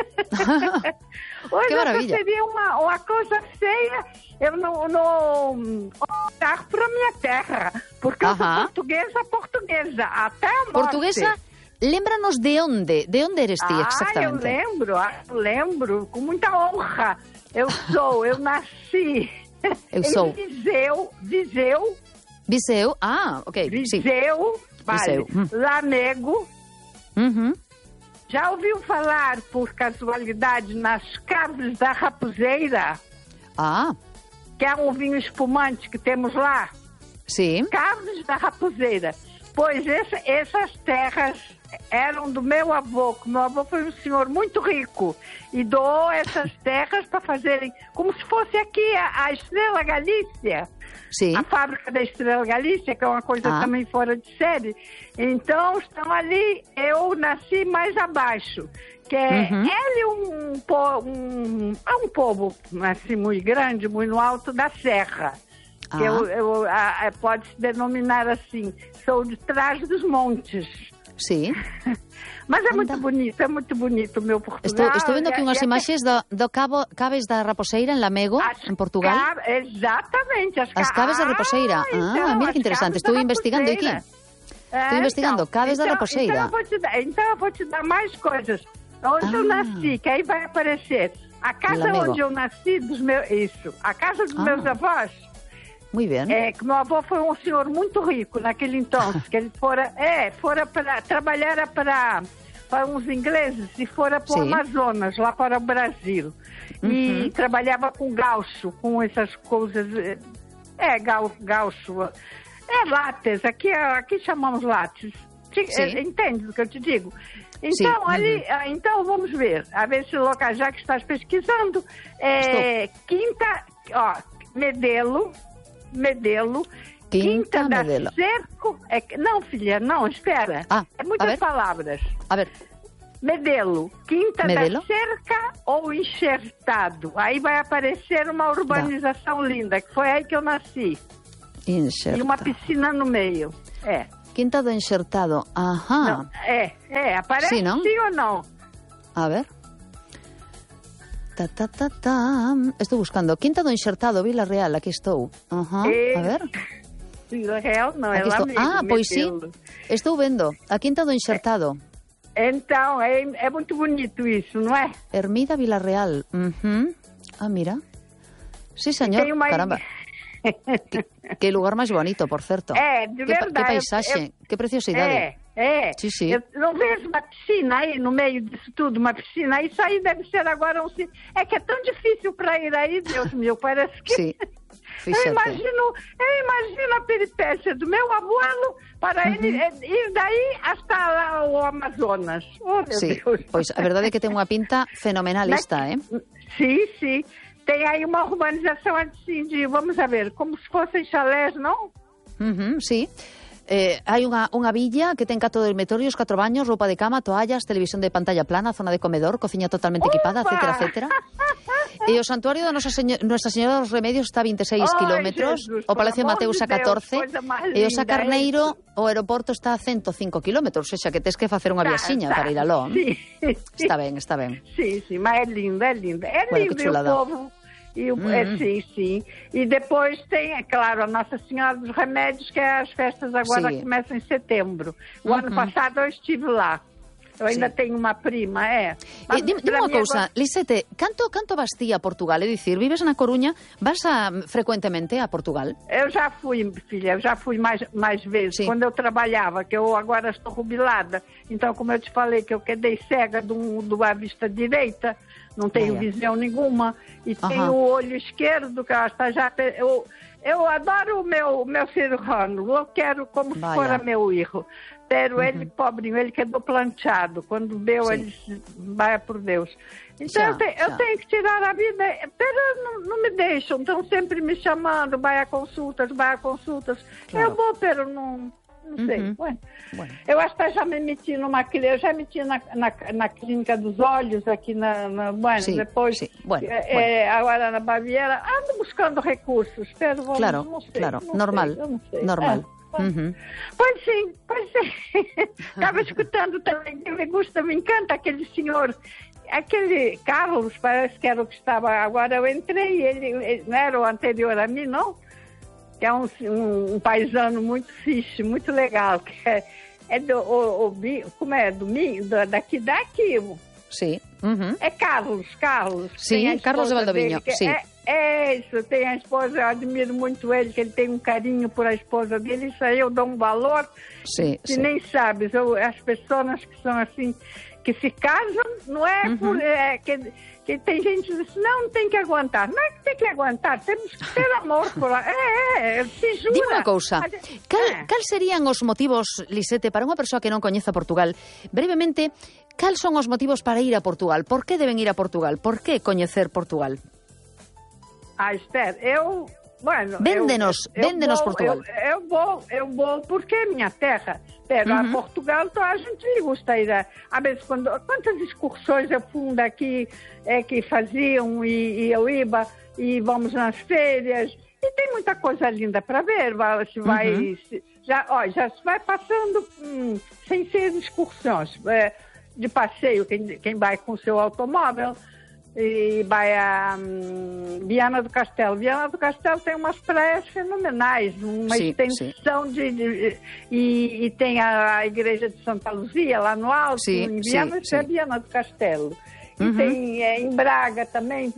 hoje eu seria uma, uma coisa feia. Eu não, não olhar para a minha terra, porque uh-huh. eu sou portuguesa, portuguesa, até a morte. Portuguesa? Lembra-nos de onde? De onde eres ti, exactamente? Ah, eu lembro, eu lembro, com muita honra. Eu sou, eu nasci eu sou. em Viseu, Viseu. Viseu, ah, ok. Viseu, vale. Viseu. Hum. Lamego. Uhum. Já ouviu falar, por casualidade, nas Caves da Raposeira? Ah. Que é um vinho espumante que temos lá? Sim. Caves da Raposeira. Pois essa, essas terras eram do meu avô, que meu avô foi um senhor muito rico e doou essas terras para fazerem, como se fosse aqui a, a Estrela Galícia, Sim. a fábrica da Estrela Galícia, que é uma coisa ah. também fora de série. Então estão ali, eu nasci mais abaixo, que é uhum. ele um, um, é um povo assim, muito grande, muito alto da serra. Que ah. eu, eu, a, a, pode-se denominar assim, sou de trás dos montes. Sim. Mas é Anda. muito bonito, é muito bonito o meu Portugal. Estou, estou vendo aqui unhas imaxes do, do cabo, Caves da Raposeira, en Lamego, as en Portugal. Ca... Exatamente. As, as Caves da Raposeira. Ah, então, mira que interessante. Estou investigando aqui. É, Estou investigando, então, Caves então, da Raposeira. Então eu, vou te dar, então eu vou te dar mais coisas. Onde ah. eu nasci, que aí vai aparecer. A casa Lamego. onde eu nasci, dos meus, isso, a casa dos ah. meus avós, Muy bien. É, que meu avô foi um senhor muito rico naquele então, que ele fora, é, fora para trabalhar para para uns ingleses e fora para o Amazonas, lá para o Brasil. Uhum. E trabalhava com gaucho, com essas coisas, é, gaucho, é lattes, aqui, aqui chamamos lattes. Entende o que eu te digo? Então, Sim. ali, uhum. então vamos ver, a ver se o local, já que estás pesquisando, é, Quinta, ó, Medelo, Medelo, Quinta, Quinta da Medelo. Cerco, é, não filha, não, espera, ah, é muitas palavras. A ver. Medelo, Quinta Medelo? da Cerca ou Enxertado, aí vai aparecer uma urbanização da. linda, que foi aí que eu nasci. Enxertado. E uma piscina no meio, é. Quinta do Enxertado, ajá. Não, é, é, aparece sim, sim ou não? A ver. Ta, ta, ta, ta. Estou buscando. Quinta do Enxertado, Vila Real, aquí estou. Ajá, é... a ver. Vila Real não, aquí é lá mesmo. Ah, pois sim, estou vendo. A Quinta do Enxertado. É, então, é, é muito bonito isso, não é? Ermida Vila Real. Uhum. Ah, mira. Sí, senhor, uma... caramba. que, que lugar mais bonito, por certo. É, de que, verdade. Que paisagem, eu, que preciosidade. É, é. Sim, sim. Eu não vejo uma piscina aí no meio disso tudo, uma piscina. Isso aí deve ser agora um... É que é tão difícil para ir aí, Deus meu, parece que... Sim. Eu imagino, eu imagino a peripécia do meu abuelo para uhum. ele ir daí até lá o Amazonas. Oh, meu sim, Deus. Pois a verdade é que tem uma pinta fenomenalista, Mas, eh? Sim, sim. Tem aí uma urbanização assim de, vamos a ver, como se fossem chalés, não? Uhum, sí. Eh, hai unha, unha villa que ten catro dormitorios, catro baños, roupa de cama, toallas, televisión de pantalla plana, zona de comedor, cociña totalmente equipada, etcétera, etcétera. E o santuario da Nosa, Señor, Nuestra Señora dos Remedios está a vinte e seis oh, kilómetros, Jesus, o Palacio de Mateus a catorce, Deus, e o Sa Carneiro, eh? o aeroporto está a ciento cinco kilómetros, ou seja, que tes que facer unha viaxiña para ir aló. Sí. Está ben, está ben. Sí, sí, mas é lindo, é lindo. É bueno, lindo, e o povo... E o, uhum. é, sim, sim. E depois tem, é claro, a Nossa Senhora dos Remédios, que é as festas agora sim. começam em setembro. O uhum. ano passado eu estive lá. Eu ainda sim. tenho uma prima, é. Mas, eh, dime unha cousa, agora... Lisete, canto, canto vas ti a Portugal? É dicir, vives na Coruña, vas a, frecuentemente a Portugal? Eu já fui, filha, eu já fui mais, mais vezes. Sim. Quando eu trabalhava, que eu agora estou jubilada. Então, como eu te falei, que eu quedei cega do, do à vista direita, não tenho ah, é. visão nenhuma, e uhum. tenho o olho esquerdo, que está já... Eu, eu adoro o meu, meu cirurgião, eu quero como Vai, se fora é. meu filho. Pero uhum. ele, pobrinho, ele quedou planchado. Quando deu, Sim. ele vai por Deus. Então, já, eu, te, eu tenho que tirar a vida, pero não, não me deixam, estão sempre me chamando, vai a consultas, vai a consultas. Claro. Eu vou, pero não... Não sei. Uhum. Bueno, bueno. Eu acho que já me meti numa clínica, eu já meti na, na, na clínica dos olhos aqui na, na bueno, sim, depois sim. Bueno, é, bueno. agora na Baviera, ando buscando recursos, pero vamos, claro, não sei, claro, não normal, sei, não sei. normal. É. Uhum. Pois sim, pois sim. Estava escutando também, me gusta, me encanta aquele senhor, aquele Carlos, parece que era o que estava, agora eu entrei, ele, ele não era o anterior a mim, não? Que é um, um, um paisano muito fixe, muito legal, que é, é do, o, o, como é, do, do, daqui, daqui. Sim. Uhum. É Carlos, Carlos. Sim, Carlos de Valdovinho, sim. É, é isso, tem a esposa, eu admiro muito ele, que ele tem um carinho por a esposa dele, isso aí eu dou um valor sim, que sim. nem sabes, eu, as pessoas que são assim, que se casam, não é uhum. por... É, que, que tem gente que diz, não, não tem que aguentar. Não é que tem que aguentar, temos que ter amor por lá. É, é, se jura. Dime unha cousa, cal, é. cal serían os motivos, Lisete, para unha persoa que non coñeza Portugal? Brevemente, cal son os motivos para ir a Portugal? Por que deben ir a Portugal? Por que coñecer Portugal? Ah, espera, eu... Bueno, véndenos, eu, eu véndenos vou, Portugal. Eu, eu vou, eu vou porque é minha terra. Pero uhum. a Portugal, então, a gente lhe gusta ir a, a vez quando, quantas excursões eu fui daqui é, que faziam e, e eu ia e vamos nas férias e tem muita coisa linda para ver. Vai, se vai, uhum. se, já, ó, já se vai passando hum, sem ser excursões é, de passeio, quem, quem vai com seu automóvel. E vai a um, Viana do Castelo. Viana do Castelo tem umas praias fenomenais, uma sim, extensão sim. De, de e, e tem a, a igreja de Santa Luzia lá no alto, sim, em Viana, sim, sim. é Viana do Castelo. E uhum. tem é, em Braga também.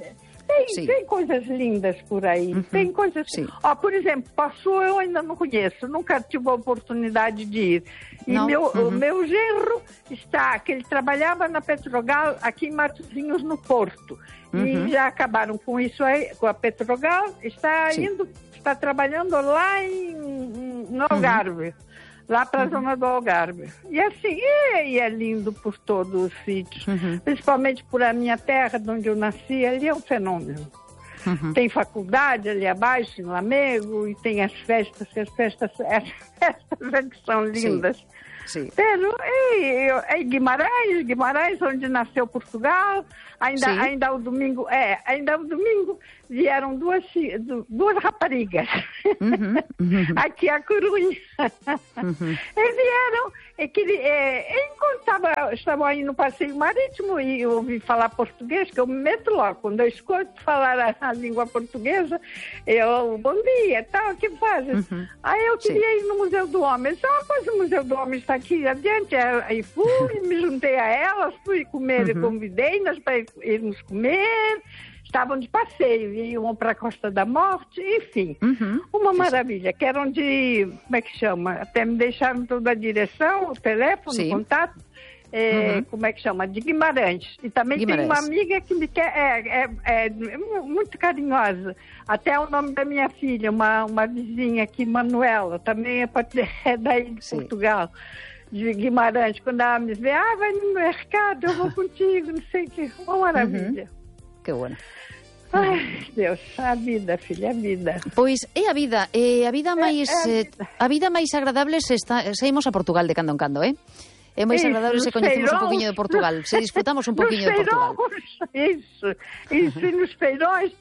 Tem, Sim. tem coisas lindas por aí, Uhum. tem coisas... Sim. Ó, por exemplo, Passu eu ainda não conheço, nunca tive a oportunidade de ir. E Não? meu, Uhum. o meu genro está, que ele trabalhava na Petrogal aqui em Matosinhos, no Porto. Uhum. E já acabaram com isso aí, com a Petrogal, está Sim. indo, está trabalhando lá em, no Algarve. Uhum. Lá para a uhum. zona do Algarve. E assim, e é lindo por todos os sítios. Uhum. Principalmente por a minha terra, de onde eu nasci, ali é um fenômeno. Uhum. Tem faculdade ali abaixo, em Lamego, e tem as festas, que as festas, as festas é que são lindas. Sim. Sim. Pero, e, e Guimarães, Guimarães, onde nasceu Portugal, ainda, ainda o domingo, é, ainda o domingo vieram duas, duas raparigas, uhum, uhum. aqui a Corunha, uhum. e vieram, e que, é, enquanto estava, estavam aí no passeio marítimo e eu ouvi falar português, que eu me meto logo, quando eu escuto falar a, a língua portuguesa, eu, bom dia, tal, o que fazem? Uhum. Aí eu queria Sim. ir no Museu do Homem, eu disse, ah, mas o Museu do Homem está aqui adiante, aí fui, me juntei a elas, fui comer, uhum. convidei-nas para irmos comer, estavam de passeio, iam para a Costa da Morte, enfim, uhum. uma maravilha, que eram de, como é que chama, até me deixaram toda a direção, o telefone, Sim. o contato, é, uhum. como é que chama, de Guimarães, e também Guimarães. Tem uma amiga que me quer, é, é, é muito carinhosa, até o nome da minha filha, uma, uma vizinha aqui, Manuela, também é, é daí de Sim. Portugal, de Guimarães, quando ela me vê, ah, vai no mercado, eu vou contigo, não sei o que, uma maravilha. Uhum. Que bueno. Ai, Deus, a vida, filha, a vida. Pois é a vida, é a vida máis é, é a, vida. a vida máis agradable se está, se imos a Portugal de cando en cando, eh? É máis isso, agradable se coñecemos un poquinho de Portugal, se disfrutamos un poquinho de Portugal. Isso, isso, nos feirões,